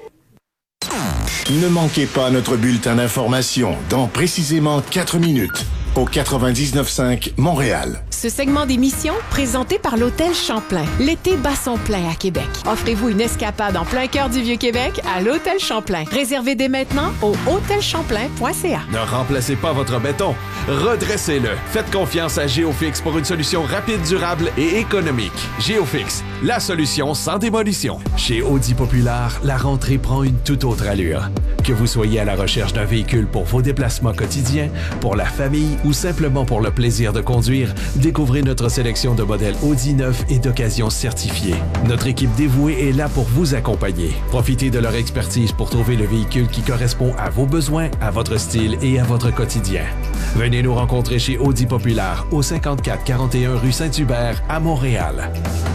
Ne manquez pas notre bulletin d'information dans précisément quatre minutes au quatre-vingt-dix-neuf cinq Montréal.
Ce segment d'émission, présenté par l'Hôtel Champlain. L'été bat son plein à Québec. Offrez-vous une escapade en plein cœur du Vieux-Québec à l'Hôtel Champlain. Réservez dès maintenant au hôtel champlain point c a.
Ne remplacez pas votre béton. Redressez-le. Faites confiance à Géofix pour une solution rapide, durable et économique. Géofix, la solution sans démolition. Chez Audi Populaire, la rentrée prend une toute autre allure. Que vous soyez à la recherche d'un véhicule pour vos déplacements quotidiens, pour la famille ou simplement pour le plaisir de conduire, découvrez notre sélection de modèles Audi neufs et d'occasion certifiés. Notre équipe dévouée est là pour vous accompagner. Profitez de leur expertise pour trouver le véhicule qui correspond à vos besoins, à votre style et à votre quotidien. Venez nous rencontrer chez Audi Populaire au cinquante-quatre quarante et un rue Saint-Hubert à Montréal.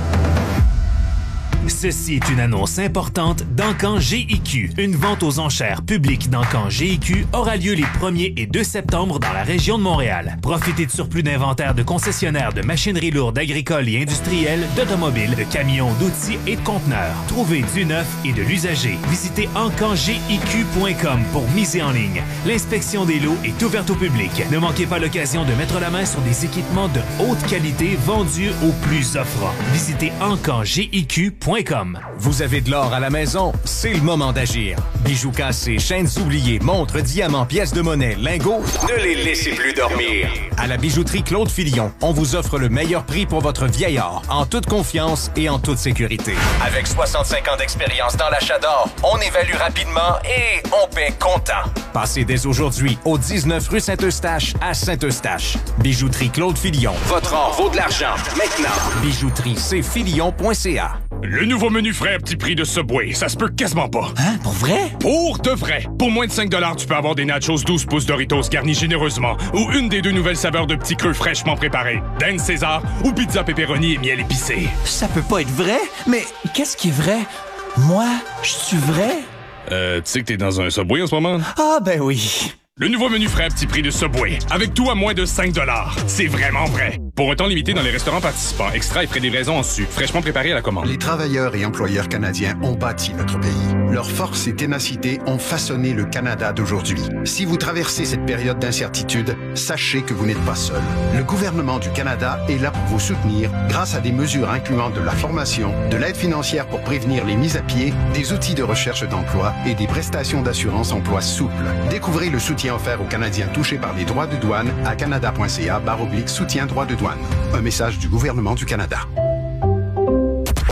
Ceci est une annonce importante d'Encan G I Q. Une vente aux enchères publique d'Encan G I Q aura lieu les premier et deux septembre dans la région de Montréal. Profitez de surplus d'inventaire de concessionnaires de machinerie lourde agricole et industrielle, d'automobiles, de camions, d'outils et de conteneurs. Trouvez du neuf et de l'usager. Visitez encan g i q point com pour miser en ligne. L'inspection des lots est ouverte au public. Ne manquez pas l'occasion de mettre la main sur des équipements de haute qualité vendus au plus offrant. Visitez encan g i q point com.
Vous avez de l'or à la maison? C'est le moment d'agir. Bijoux cassés, chaînes oubliées, montres, diamants, pièces de monnaie, lingots, ne les laissez plus dormir. À la bijouterie Claude Filion, on vous offre le meilleur prix pour votre vieil or, en toute confiance et en toute sécurité. Avec soixante-cinq ans d'expérience dans l'achat d'or, on évalue rapidement et on paie comptant. Passez dès aujourd'hui au dix-neuf rue Saint-Eustache à Saint-Eustache. Bijouterie Claude Filion. Votre or vaut de l'argent. Maintenant. Bijouterie c filion point c a.
Le nouveau menu frais à petit prix de Subway, ça se peut quasiment pas.
Hein? Pour vrai?
Pour de vrai! Pour moins de cinq dollars, tu peux avoir des nachos douze pouces Doritos garnis généreusement ou une des deux nouvelles saveurs de petits creux fraîchement préparés. Dinde César ou pizza pepperoni et miel épicé.
Ça peut pas être vrai? Mais qu'est-ce qui est vrai? Moi, je suis vrai?
Euh, tu sais que t'es dans un Subway en ce moment?
Ah, ben oui.
Le nouveau menu frais à petit prix de Subway, avec tout à moins de cinq dollars. C'est vraiment vrai. Pour un temps limité dans les restaurants participants, extra et frais de livraison en sucre, fraîchement préparés à la commande.
Les travailleurs et employeurs canadiens ont bâti notre pays. Leur force et ténacité ont façonné le Canada d'aujourd'hui. Si vous traversez cette période d'incertitude, sachez que vous n'êtes pas seul. Le gouvernement du Canada est là pour vous soutenir grâce à des mesures incluant de la formation, de l'aide financière pour prévenir les mises à pied, des outils de recherche d'emploi et des prestations d'assurance emploi souples. Découvrez le soutien offert aux Canadiens touchés par les droits de douane à canada point c a barre oblique soutien droits de douane. Un message du gouvernement du Canada.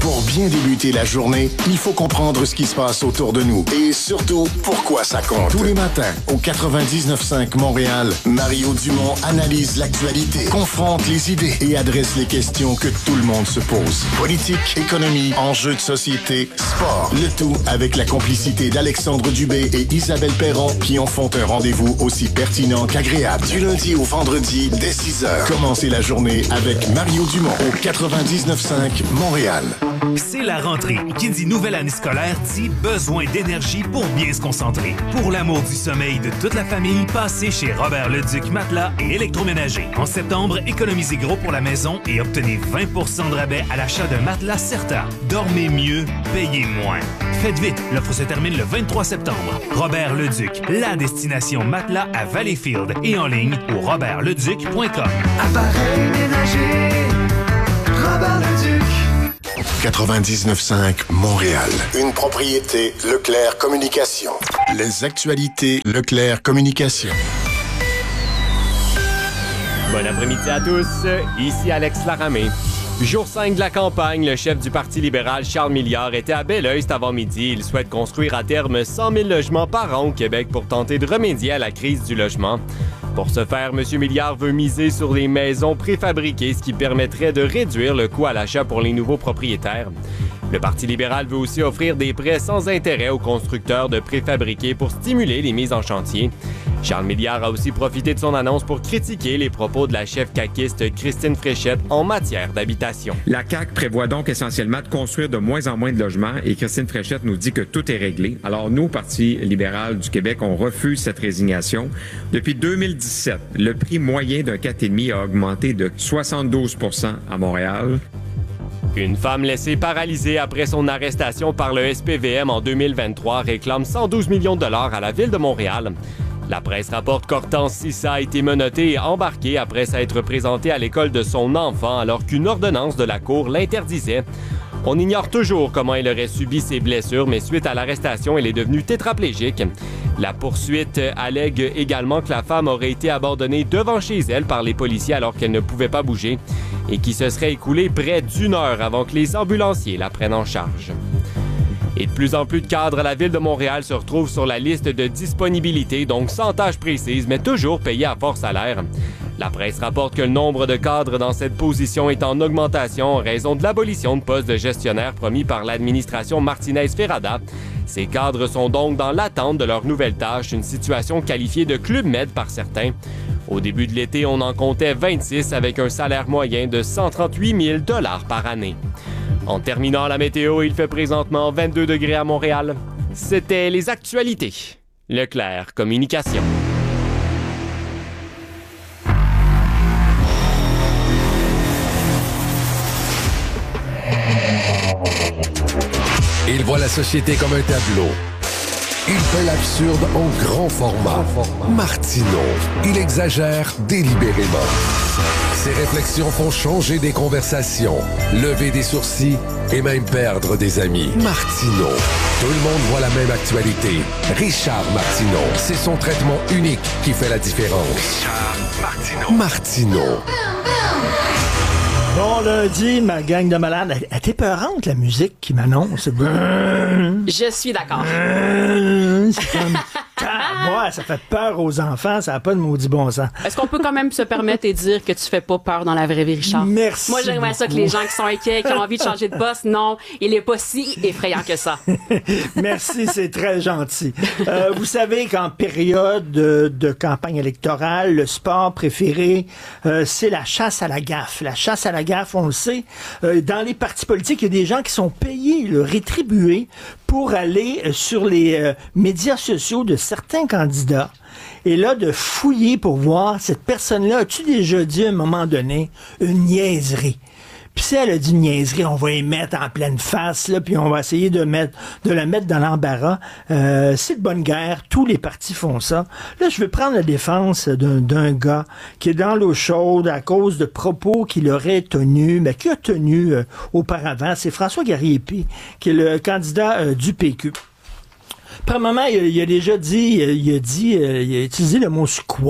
Pour bien débuter la journée, il faut comprendre ce qui se passe autour de nous et surtout, pourquoi ça compte. Tous les matins, au quatre-vingt-dix-neuf cinq Montréal, Mario Dumont analyse l'actualité, confronte les idées et adresse les questions que tout le monde se pose. Politique, économie, enjeux de société, sport. Le tout avec la complicité d'Alexandre Dubé et Isabelle Perron qui en font un rendez-vous aussi pertinent qu'agréable. Du lundi au vendredi, dès six heures. Commencez la journée avec Mario Dumont au quatre-vingt-dix-neuf cinq Montréal.
C'est la rentrée. Qui dit nouvelle année scolaire dit besoin d'énergie pour bien se concentrer. Pour l'amour du sommeil de toute la famille, passez chez Robert Leduc Matelas et Électroménager. En septembre, économisez gros pour la maison et obtenez vingt pour cent de rabais à l'achat d'un matelas Certa. Dormez mieux, payez moins. Faites vite, l'offre se termine le vingt-trois septembre. Robert Leduc, la destination matelas à Valleyfield et en ligne au robert leduc point com.
Appareil ménager, Robert Leduc.
quatre-vingt-dix-neuf cinq Montréal. Une propriété Leclerc Communication. Les actualités Leclerc Communication.
Bon après-midi à tous. Ici Alex Laramé. Jour cinq de la campagne, le chef du Parti libéral, Charles Milliard, était à Belleuil cet avant-midi. Il souhaite construire à terme cent mille logements par an au Québec pour tenter de remédier à la crise du logement. Pour ce faire, M. Milliard veut miser sur les maisons préfabriquées, ce qui permettrait de réduire le coût à l'achat pour les nouveaux propriétaires. Le Parti libéral veut aussi offrir des prêts sans intérêt aux constructeurs de préfabriqués pour stimuler les mises en chantier. Charles Milliard a aussi profité de son annonce pour critiquer les propos de la chef caquiste Christine Fréchette en matière d'habitation.
La C A Q prévoit donc essentiellement de construire de moins en moins de logements et Christine Fréchette nous dit que tout est réglé. Alors nous, Parti libéral du Québec, on refuse cette résignation. Depuis deux mille dix-sept, le prix moyen d'un quatre virgule cinq a augmenté de soixante-douze pour cent à Montréal.
Une femme laissée paralysée après son arrestation par le S P V M en deux mille vingt-trois réclame cent douze millions de dollars à la Ville de Montréal. La presse rapporte qu'Hortense Sissa a été menottée et embarquée après s'être présentée à l'école de son enfant alors qu'une ordonnance de la Cour l'interdisait. On ignore toujours comment elle aurait subi ses blessures, mais suite à l'arrestation, elle est devenue tétraplégique. La poursuite allègue également que la femme aurait été abandonnée devant chez elle par les policiers alors qu'elle ne pouvait pas bouger et qu'il se serait écoulé près d'une heure avant que les ambulanciers la prennent en charge. Et de plus en plus de cadres à la Ville de Montréal se retrouvent sur la liste de disponibilité, donc sans tâche précise, mais toujours payés à fort salaire. La presse rapporte que le nombre de cadres dans cette position est en augmentation en raison de l'abolition de postes de gestionnaire promis par l'administration Martinez-Ferrada. Ces cadres sont donc dans l'attente de leur nouvelle tâche, une situation qualifiée de Club Med par certains. Au début de l'été, on en comptait vingt-six avec un salaire moyen de cent trente-huit mille dollars par année. En terminant la météo, il fait présentement vingt-deux degrés à Montréal. C'était les actualités. Leclerc Communication.
Il voit la société comme un tableau. Il fait l'absurde en grand format. Martineau, il exagère délibérément. Ses réflexions font changer des conversations, lever des sourcils et même perdre des amis. Martineau. Tout le monde voit la même actualité. Richard Martineau. C'est son traitement unique qui fait la différence. Richard Martineau. Martineau.
Bon lundi, ma gang de malades. Elle est épeurante, la musique qui m'annonce.
Je suis d'accord.
C'est comme... Ouais, ça fait peur aux enfants, ça n'a pas de maudit bon sens.
Est-ce qu'on peut quand même se permettre et dire que tu fais pas peur dans la vraie vie, Richard?
Merci.
Moi, j'aimerais ça que les gens qui sont inquiets, qui ont envie de changer de poste, non, il est pas si effrayant que ça.
Merci, c'est très gentil. Euh, vous savez qu'en période de, de campagne électorale, le sport préféré, euh, c'est la chasse à la gaffe. La chasse à la gaffe, on le sait, euh, dans les partis politiques, il y a des gens qui sont payés, là, rétribués pour aller sur les euh, médias sociaux de certains candidats et là, de fouiller pour voir cette personne-là, as-tu déjà dit à un moment donné une niaiserie? Puis si elle a dit une niaiserie, on va y mettre en pleine face, là, puis on va essayer de mettre, de la mettre dans l'embarras. Euh, c'est de bonne guerre, tous les partis font ça. Là, je vais prendre la défense d'un, d'un gars qui est dans l'eau chaude à cause de propos qu'il aurait tenus, mais qu'il a tenus euh, auparavant. C'est François Garriépi, qui est le candidat euh, du P Q. Premièrement, il, il a déjà dit, il a dit, il a utilisé le mot « squat ».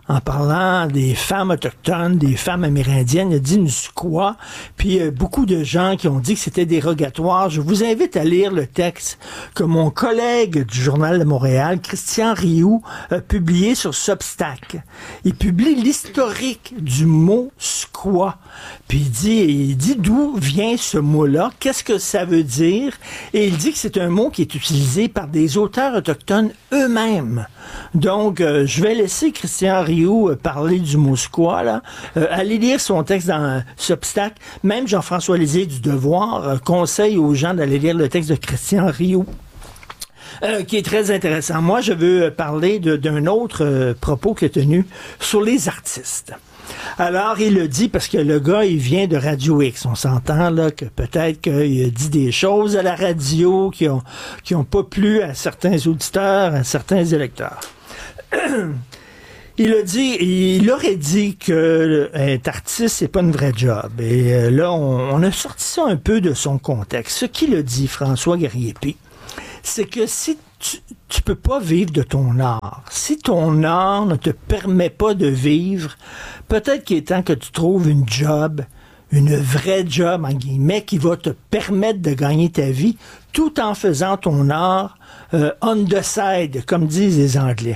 en parlant des femmes autochtones, des femmes amérindiennes. Il a dit une squaw, puis euh, beaucoup de gens qui ont dit que c'était dérogatoire. Je vous invite à lire le texte que mon collègue du Journal de Montréal, Christian Rioux, a publié sur Substack. Il publie l'historique du mot squaw. Puis il dit, il dit d'où vient ce mot-là, qu'est-ce que ça veut dire, et il dit que c'est un mot qui est utilisé par des auteurs autochtones eux-mêmes. Donc, euh, je vais laisser Christian Rioux euh, parler du mot squaw, là. Euh, allez lire son texte dans euh, Substack. Même Jean-François Lisée du Devoir euh, conseille aux gens d'aller lire le texte de Christian Rioux. Euh, qui est très intéressant. Moi, je veux parler de, d'un autre euh, propos qu'il a tenu sur les artistes. Alors, il le dit parce que le gars, il vient de Radio X. On s'entend là que peut-être qu'il a dit des choses à la radio qui ont, qui ont pas plu à certains auditeurs, à certains électeurs. Il a dit, il aurait dit que être artiste, c'est pas une vraie job. Et euh, là, on, on a sorti ça un peu de son contexte. Ce qu'il a dit, François Garriépé, c'est que si tu, tu peux pas vivre de ton art, si ton art ne te permet pas de vivre, peut-être qu'il est temps que tu trouves une job, une vraie job, en guillemets, qui va te permettre de gagner ta vie, tout en faisant ton art euh, on the side, comme disent les Anglais.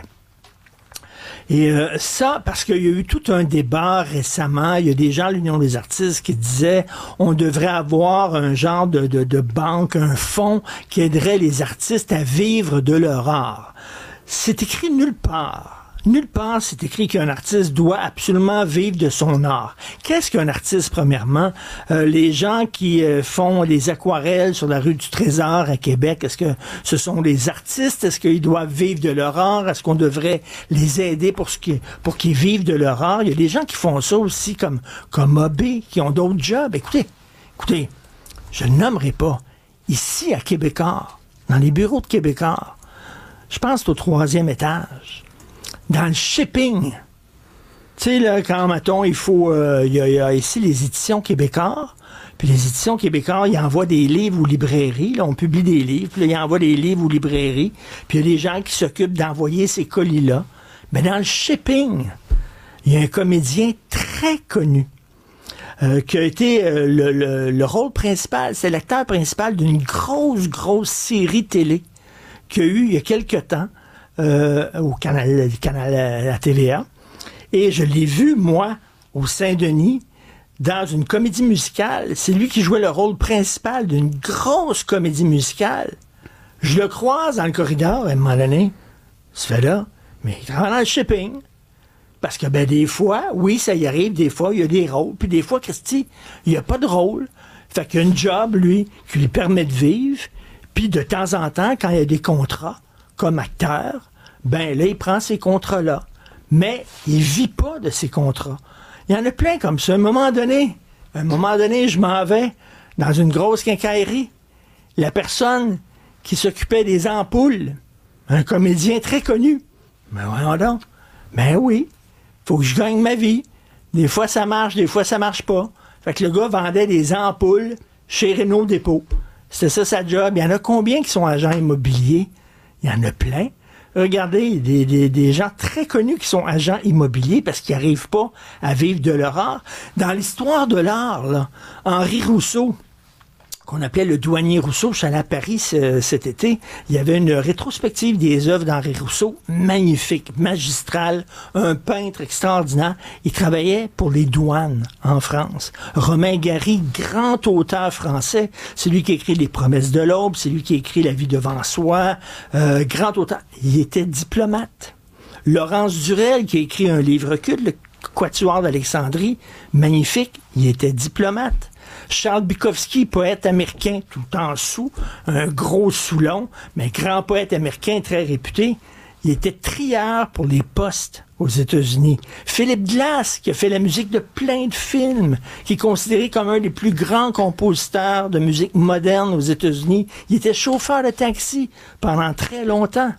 Et euh, ça, parce qu'il y a eu tout un débat récemment, il y a des gens à l'Union des artistes qui disaient on devrait avoir un genre de, de, de banque, un fonds qui aiderait les artistes à vivre de leur art. C'est écrit nulle part. Nulle part, c'est écrit qu'un artiste doit absolument vivre de son art. Qu'est-ce qu'un artiste, premièrement? Euh, les gens qui euh, font des aquarelles sur la rue du Trésor à Québec, est-ce que ce sont des artistes? Est-ce qu'ils doivent vivre de leur art? Est-ce qu'on devrait les aider pour, ce qui, pour qu'ils vivent de leur art? Il y a des gens qui font ça aussi, comme, comme Obé, qui ont d'autres jobs. Écoutez, écoutez, je ne nommerai pas. Ici, à Québécois, dans les bureaux de Québécois, je pense au troisième étage. Dans le shipping, tu sais, là, quand, mettons, il faut, euh, il y, y a ici les éditions Québécois, puis les éditions Québécois, ils envoient des livres aux librairies, là, on publie des livres, puis là, ils envoient des livres aux librairies, puis il y a des gens qui s'occupent d'envoyer ces colis-là. Mais dans le shipping, il y a un comédien très connu, euh, qui a été euh, le, le, le rôle principal, c'est l'acteur principal d'une grosse, grosse série télé qu'il y a eu il y a quelque temps, Euh, au canal, canal la T V A. Et je l'ai vu, moi, au Saint-Denis, dans une comédie musicale. C'est lui qui jouait le rôle principal d'une grosse comédie musicale. Je le croise dans le corridor à un moment donné. Ce fait-là, mais il travaille dans le shipping. Parce que, ben, des fois, oui, ça y arrive, des fois, il y a des rôles. Puis des fois, Christy, il n'y a pas de rôle. Fait qu'il y a une job, lui, qui lui permet de vivre. Puis de temps en temps, quand il y a des contrats, comme acteur, ben là, il prend ces contrats-là. Mais il vit pas de ces contrats. Il y en a plein comme ça. À un moment donné, à un moment donné, je m'en vais dans une grosse quincaillerie. La personne qui s'occupait des ampoules, un comédien très connu. Ben voyons donc. Ben oui, faut que je gagne ma vie. Des fois, ça marche, des fois, ça marche pas. Fait que le gars vendait des ampoules chez Renault Dépôt. C'était ça sa job. Il y en a combien qui sont agents immobiliers? Il y en a plein. Regardez, des, des, des gens très connus qui sont agents immobiliers parce qu'ils n'arrivent pas à vivre de leur art. Dans l'histoire de l'art, là, Henri Rousseau, qu'on appelait le douanier Rousseau, je suis allé à Paris ce, cet été, il y avait une rétrospective des œuvres d'Henri Rousseau, magnifique, magistrale, un peintre extraordinaire. Il travaillait pour les douanes en France. Romain Gary, grand auteur français, c'est lui qui a écrit Les Promesses de l'Aube, c'est lui qui a écrit La vie devant soi, euh, grand auteur. Il était diplomate. Laurence Durel, qui a écrit un livre culte, Le Quatuor d'Alexandrie, magnifique, il était diplomate. Charles Bukowski, poète américain tout en sous, un gros Soulon, mais grand poète américain très réputé, il était trieur pour les postes aux États-Unis. Philippe Glass, qui a fait la musique de plein de films, qui est considéré comme un des plus grands compositeurs de musique moderne aux États-Unis, il était chauffeur de taxi pendant très longtemps.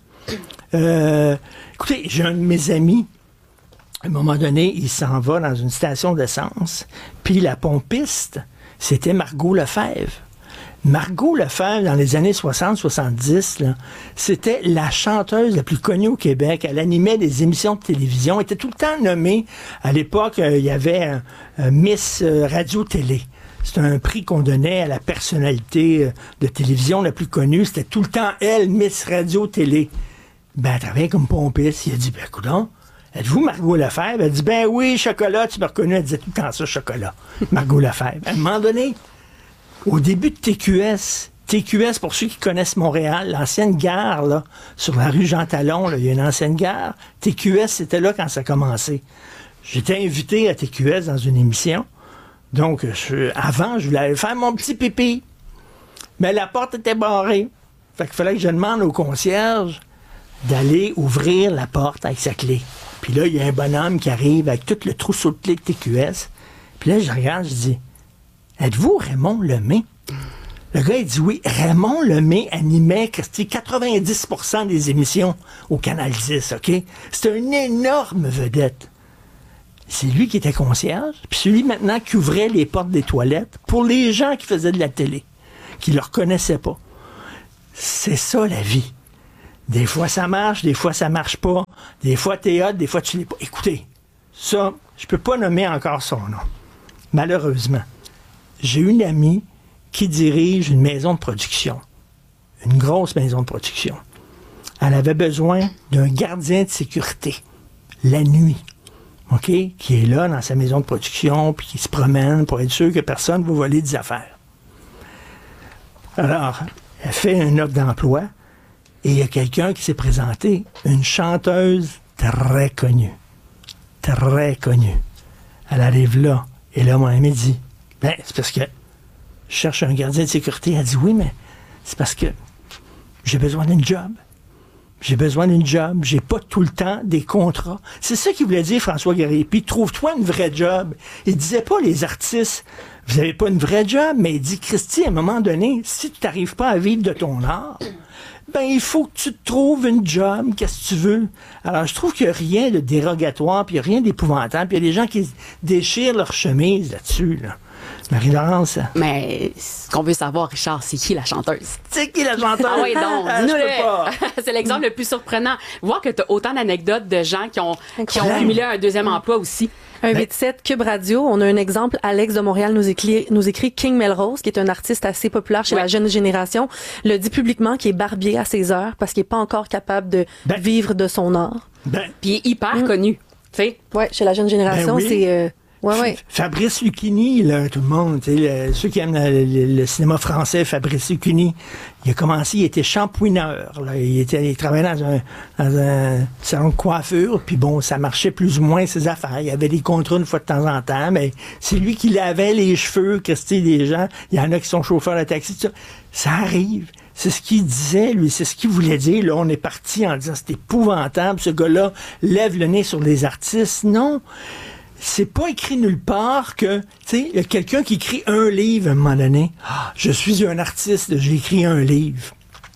Euh, écoutez, j'ai un de mes amis, à un moment donné, il s'en va dans une station d'essence, puis la pompiste, c'était Margot Lefebvre. Margot Lefebvre, dans les années soixante soixante-dix, là, c'était la chanteuse la plus connue au Québec. Elle animait des émissions de télévision. Elle était tout le temps nommée. À l'époque, euh, il y avait un, un Miss euh, Radio-Télé. C'était un prix qu'on donnait à la personnalité euh, de télévision la plus connue. C'était tout le temps elle, Miss Radio-Télé. Ben, elle travaillait comme pompiste. Il a dit, ben, coudonc, êtes-vous Margot Lefebvre? Elle dit, ben oui, Chocolat, tu m'as reconnu. Elle disait tout le temps ça, Chocolat. Margot Lefebvre. À un moment donné, au début de T Q S, T Q S, pour ceux qui connaissent Montréal, l'ancienne gare, là, sur la rue Jean-Talon, là, il y a une ancienne gare. T Q S, c'était là quand ça a commencé. J'étais invité à T Q S dans une émission. Donc, je, avant, je voulais aller faire mon petit pipi. Mais la porte était barrée. Fait qu'il fallait que je demande au concierge d'aller ouvrir la porte avec sa clé. Puis là, il y a un bonhomme qui arrive avec tout le trousseau de clés de T Q S. Puis là, je regarde, je dis... Êtes-vous Raymond Lemay? Le gars, il dit oui. Raymond Lemay animait quatre-vingt-dix pour cent des émissions au Canal dix, OK? C'était une énorme vedette. C'est lui qui était concierge, puis celui maintenant qui ouvrait les portes des toilettes pour les gens qui faisaient de la télé, qui ne le reconnaissaient pas. C'est ça, la vie. Des fois, ça marche, des fois, ça marche pas. Des fois, t'es hot, des fois, tu l'es pas. Écoutez, ça, je peux pas nommer encore son nom. Malheureusement. J'ai une amie qui dirige une maison de production. Une grosse maison de production. Elle avait besoin d'un gardien de sécurité. La nuit. OK? Qui est là dans sa maison de production, puis qui se promène pour être sûr que personne ne va voler des affaires. Alors, elle fait une offre d'emploi et il y a quelqu'un qui s'est présenté. Une chanteuse très connue. Très connue. Elle arrive là. Et là, mon ami dit... Ben, c'est parce que je cherche un gardien de sécurité. Elle dit oui, mais c'est parce que j'ai besoin d'une job. J'ai besoin d'une job. J'ai pas tout le temps des contrats. C'est ça qu'il voulait dire, François Guerrier. Puis trouve-toi une vraie job. Il disait pas les artistes, vous avez pas une vraie job, mais il dit, Christy, à un moment donné, si tu n'arrives pas à vivre de ton art, ben il faut que tu te trouves une job, qu'est-ce que tu veux. Alors, je trouve qu'il n'y a rien de dérogatoire, puis il n'y a rien d'épouvantable, puis il y a des gens qui déchirent leur chemise là-dessus, là. Marie-Laurence.
Mais ce qu'on veut savoir, Richard, c'est qui la chanteuse?
C'est qui la chanteuse?
Ah oui, donc,
ah,
dis-nous-le. C'est l'exemple le plus surprenant. Voir que tu as autant d'anecdotes de gens qui ont, qui ont cumulé un deuxième emploi aussi.
Un huit sept Cube Radio, on a un exemple. Alex de Montréal nous écrit, nous écrit King Melrose, qui est un artiste assez populaire chez ouais. la jeune génération, le dit publiquement qu'il est barbier à ses heures parce qu'il n'est pas encore capable de ben, vivre de son art.
Ben, Puis il est hyper mmh. connu. Tu sais?
Ouais, chez la jeune génération, ben oui. c'est... Euh, Ouais, ouais.
Fabrice Lucchini, là, tout le monde, le, ceux qui aiment le, le, le cinéma français, Fabrice Lucchini, il a commencé, il était shampooineur. Là. Il, était, il travaillait dans un, dans un salon de coiffure, puis bon, ça marchait plus ou moins ses affaires. Il y avait des contrats une fois de temps en temps, mais c'est lui qui lavait les cheveux, Christy, des gens. Il y en a qui sont chauffeurs de taxi, tout ça. Ça arrive. C'est ce qu'il disait, lui, c'est ce qu'il voulait dire. Là, on est parti en disant, c'est épouvantable, ce gars-là lève le nez sur les artistes. Non. C'est pas écrit nulle part que, tu sais, il y a quelqu'un qui écrit un livre à un moment donné. Ah, je suis un artiste, j'ai écrit un livre.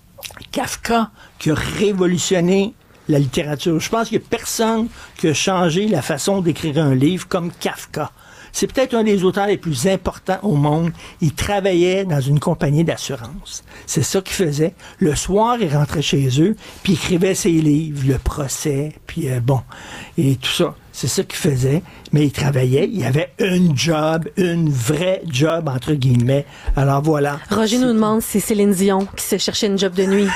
Kafka, qui a révolutionné la littérature. Je pense qu'il n'y a personne qui a changé la façon d'écrire un livre comme Kafka. C'est peut-être un des auteurs les plus importants au monde. Il travaillait dans une compagnie d'assurance. C'est ça qu'il faisait. Le soir, il rentrait chez eux, puis il écrivait ses livres, le procès, puis euh, bon, et tout ça. C'est ça qu'il faisait, mais il travaillait. Il avait une job, une vraie job, entre guillemets. Alors voilà.
Roger c'est... nous demande si c'est Céline Dion qui s'est cherché une job de nuit.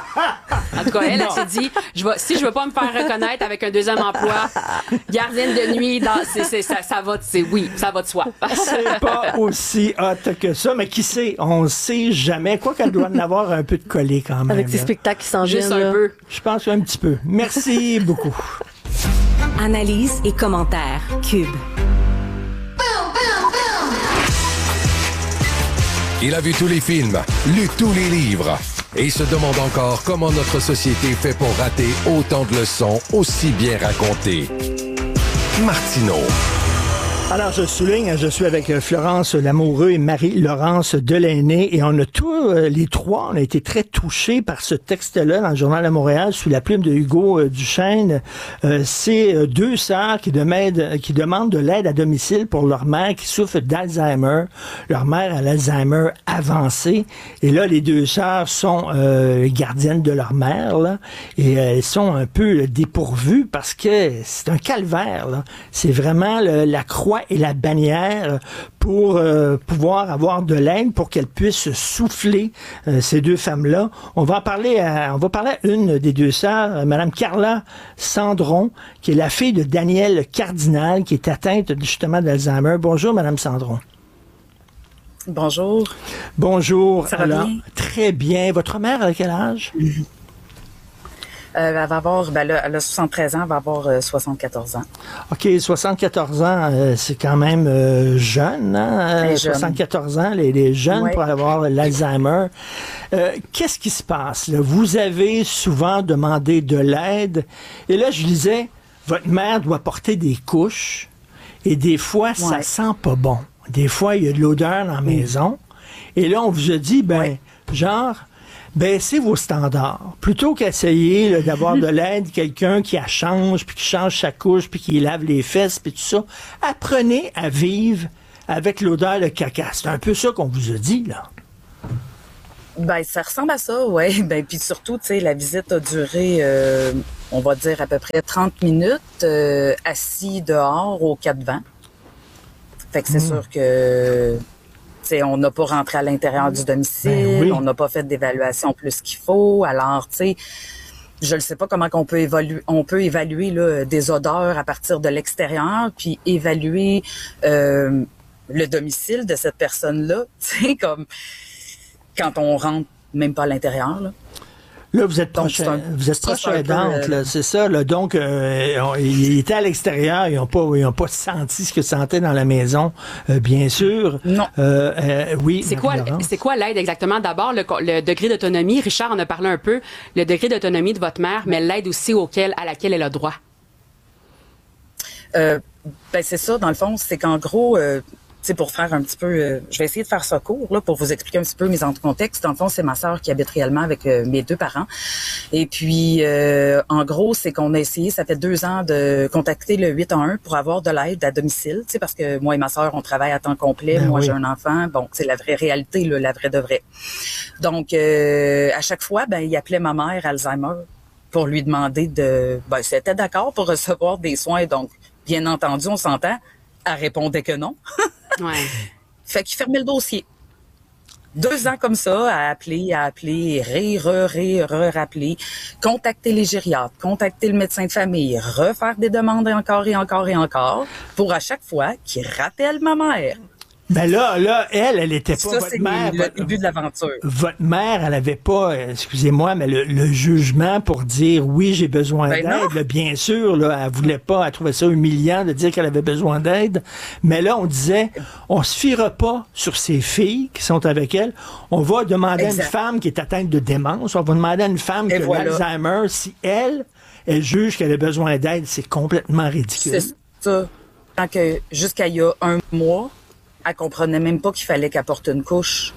En tout cas, elle, elle s'est dit, je vais, si je veux pas me faire reconnaître avec un deuxième emploi, gardienne de nuit, dans, c'est, c'est, ça, ça va, c'est, oui, ça va de soi.
C'est pas aussi hot que ça, mais qui sait, on sait jamais. Quoi qu'elle doit en avoir un peu de collé quand même.
Avec ses
là.
spectacles qui s'en viennent.
Juste un peu.
Je pense un petit peu. Merci beaucoup.
Analyse et commentaires. Cube.
Il a vu tous les films, lu tous les livres et il se demande encore comment notre société fait pour rater autant de leçons aussi bien racontées. Martineau.
Alors, je souligne, je suis avec Florence Lamoureux et Marie-Laurence Delaney et on a tous, les trois, on a été très touchés par ce texte-là dans le Journal de Montréal sous la plume de Hugo Duchesne. Euh, c'est deux sœurs qui demandent, qui demandent de l'aide à domicile pour leur mère qui souffre d'Alzheimer. Leur mère a l'Alzheimer avancé et là, les deux sœurs sont euh, gardiennes de leur mère là, et elles sont un peu dépourvues parce que c'est un calvaire. Là. C'est vraiment le, la croix et la bannière pour euh, pouvoir avoir de l'aide pour qu'elles puissent souffler euh, ces deux femmes-là. On va en parler à, on va parler à une des deux sœurs, euh, Madame Carla Cendron, qui est la fille de Daniel Cardinal, qui est atteinte justement d'Alzheimer. Bonjour, Madame Cendron.
Bonjour.
Bonjour.
Ça va
Alors,
bien?
Très bien. Votre mère a quel âge?
Mm-hmm. Euh, elle va avoir, ben là, elle a soixante-treize ans, elle va avoir euh, soixante-quatorze ans.
OK, soixante-quatorze ans, euh, c'est quand même euh, jeune, hein? Euh, soixante-quatorze ans, les, les jeunes ouais. pour avoir l'Alzheimer. Euh, qu'est-ce qui se passe, là? Vous avez souvent demandé de l'aide, et là, je disais, votre mère doit porter des couches, et des fois, ouais. ça sent pas bon. Des fois, il y a de l'odeur dans la mmh. maison, et là, on vous a dit, ben, ouais. genre... baissez vos standards. Plutôt qu'essayer là, d'avoir de l'aide, quelqu'un qui la change, puis qui change sa couche, puis qui lave les fesses, puis tout ça, apprenez à vivre avec l'odeur de caca. C'est un peu ça qu'on vous a dit, là.
Ben, ça ressemble à ça, oui. Ben, puis surtout, tu sais, la visite a duré, euh, on va dire, à peu près trente minutes, euh, assis dehors aux quatre vents. Fait que c'est mmh. sûr que... T'sais, on n'a pas rentré à l'intérieur du domicile, ben oui. on n'a pas fait d'évaluation plus qu'il faut. Alors, tu sais, je ne sais pas comment qu'on peut évaluer, on peut évaluer là, des odeurs à partir de l'extérieur, puis évaluer euh, le domicile de cette personne-là, tu sais, comme quand on rentre même pas à l'intérieur, là.
Là, vous êtes proche, un, vous êtes proche aidante, euh, c'est ça. Là, donc, euh, on, ils étaient à l'extérieur, ils n'ont pas, ils ont pas senti ce que sentaient dans la maison, euh, bien sûr.
Non.
Euh, euh, oui.
C'est quoi, c'est quoi l'aide exactement? D'abord, le, le degré d'autonomie. Richard en a parlé un peu. Le degré d'autonomie de votre mère, mais l'aide aussi auquel, à laquelle elle a droit.
Euh, ben c'est ça. Dans le fond, c'est qu'en gros. Euh, Tu sais, pour faire un petit peu, euh, je vais essayer de faire ça court, là, pour vous expliquer un petit peu mes en contexte. Dans le fond, c'est ma sœur qui habite réellement avec euh, mes deux parents. Et puis, euh, en gros, c'est qu'on a essayé, ça fait deux ans, de contacter le huit un un pour avoir de l'aide à domicile. Tu sais, parce que moi et ma sœur, on travaille à temps complet. Ben moi, oui. j'ai un enfant. Bon, c'est la vraie réalité, là, la vraie de vraie. Donc, euh, à chaque fois, ben, il appelait ma mère Alzheimer pour lui demander de, ben, si elle était d'accord pour recevoir des soins. Donc, bien entendu, on s'entend. Elle répondait que non.
Ouais.
Fait qu'il fermait le dossier. Deux ans comme ça, à appeler, à appeler, ré, re, ré, re, rappeler, contacter les gériatres, contacter le médecin de famille, refaire des demandes encore et encore et encore, pour à chaque fois qu'il rappelle ma mère.
Ben là, là, elle, elle était pas
ça,
votre
c'est
mère.
le
votre,
début de l'aventure.
Votre mère, elle avait pas, excusez-moi, mais le, le jugement pour dire oui, j'ai besoin ben d'aide. Là, bien sûr, là, elle voulait pas, elle trouvait ça humiliant de dire qu'elle avait besoin d'aide. Mais là, on disait, on se fiera pas sur ces filles qui sont avec elle. On va demander exact. à une femme qui est atteinte de démence. On va demander à une femme Et qui voilà. a l'Alzheimer. Si elle, elle juge qu'elle a besoin d'aide, c'est complètement ridicule.
C'est ça. Tant que jusqu'à il y a un mois, elle comprenait même pas qu'il fallait qu'elle porte une couche.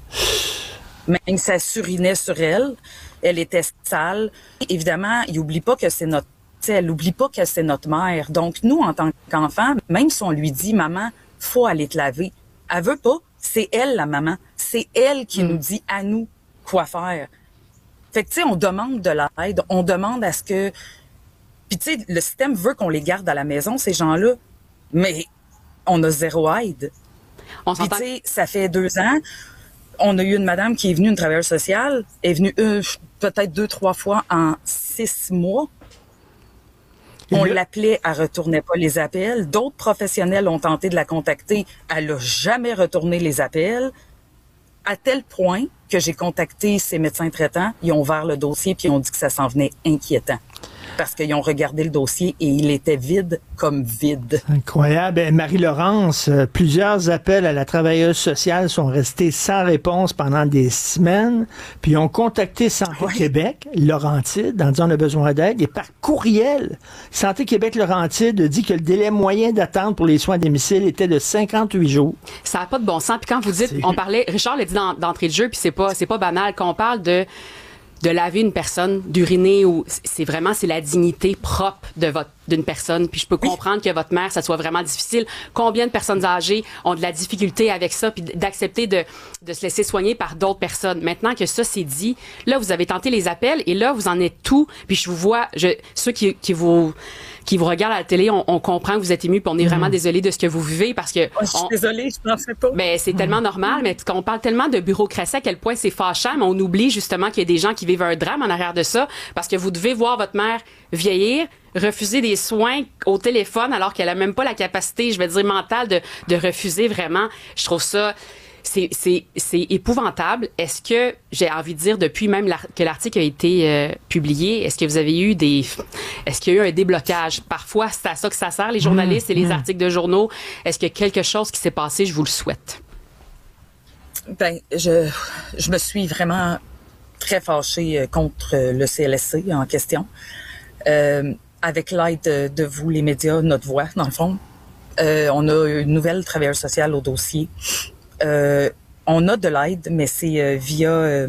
Même ça surinait sur elle. Elle était sale. Évidemment, il oublie pas que c'est notre, tu sais, elle oublie pas que c'est notre mère. Donc, nous, en tant qu'enfants, même si on lui dit, maman, faut aller te laver. Elle veut pas. C'est elle, la maman. C'est elle qui mm. nous dit à nous quoi faire. Fait que, tu sais, on demande de l'aide. On demande à ce que, puis tu sais, le système veut qu'on les garde à la maison, ces gens-là. Mais on a zéro aide. Puis, tu sais, ça fait deux ans, on a eu une madame qui est venue, une travailleuse sociale, est venue euh, peut-être deux, trois fois en six mois. On le... l'appelait, elle retournait pas les appels. D'autres professionnels ont tenté de la contacter, elle a jamais retourné les appels. À tel point que j'ai contacté ses médecins traitants, ils ont ouvert le dossier puis ils ont dit que ça s'en venait inquiétant. parce qu'ils ont regardé le dossier et il était vide comme vide.
Incroyable. Eh, Marie-Laurence, euh, plusieurs appels à la travailleuse sociale sont restés sans réponse pendant des semaines, puis ils ont contacté Santé ouais. Québec, Laurentide, en disant on a besoin d'aide, et par courriel, Santé Québec Laurentide dit que le délai moyen d'attente pour les soins à domicile était de cinquante-huit jours.
Ça n'a pas de bon sens. Puis quand vous dites, on parlait, Richard l'a dit dans, d'entrée de jeu, puis c'est pas, c'est pas banal, quand on parle de de laver une personne, d'uriner, ou c'est vraiment c'est la dignité propre de votre d'une personne. Puis je peux comprendre que votre mère, ça soit vraiment difficile. Combien de personnes âgées ont de la difficulté avec ça, puis d'accepter de, de se laisser soigner par d'autres personnes. Maintenant que ça c'est dit, là vous avez tenté les appels et là vous en êtes tout. Puis je vous vois, je, ceux qui, qui vous qui vous regardent à la télé, on, on comprend que vous êtes émus, puis on est vraiment mmh. désolé de ce que vous vivez parce que.
Oh, je suis on, désolée, je pensais pas.
Ben c'est mmh. tellement normal, mais quand on parle tellement de bureaucratie, à quel point c'est fâchant, mais on oublie justement qu'il y a des gens qui vivent un drame en arrière de ça, parce que vous devez voir votre mère vieillir, refuser des soins au téléphone alors qu'elle a même pas la capacité, je vais dire mentale, de, de refuser vraiment. Je trouve ça. C'est, c'est, c'est épouvantable. Est-ce que, j'ai envie de dire, depuis même que l'article a été euh, publié, est-ce que vous avez eu des... Est-ce qu'il y a eu un déblocage? Parfois, c'est à ça que ça sert, les journalistes mmh, et les mmh. articles de journaux. Est-ce qu'il y a quelque chose qui s'est passé? Je vous le souhaite.
Ben, je, je me suis vraiment très fâchée contre le C L S C en question. Euh, avec l'aide de, de vous, les médias, notre voix, dans le fond, euh, on a une nouvelle travailleuse sociale au dossier. Euh, on a de l'aide, mais c'est euh, via euh,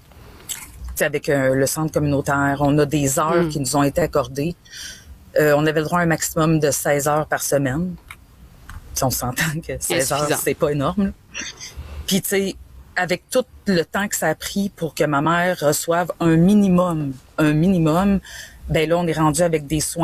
avec euh, le centre communautaire. On a des heures mmh. qui nous ont été accordées. Euh, on avait le droit à un maximum de seize heures par semaine. T'sais, on s'entend que seize heures, c'est pas énorme. Là. Puis, tu sais, avec tout le temps que ça a pris pour que ma mère reçoive un minimum, un minimum, ben là, on est rendu avec des soins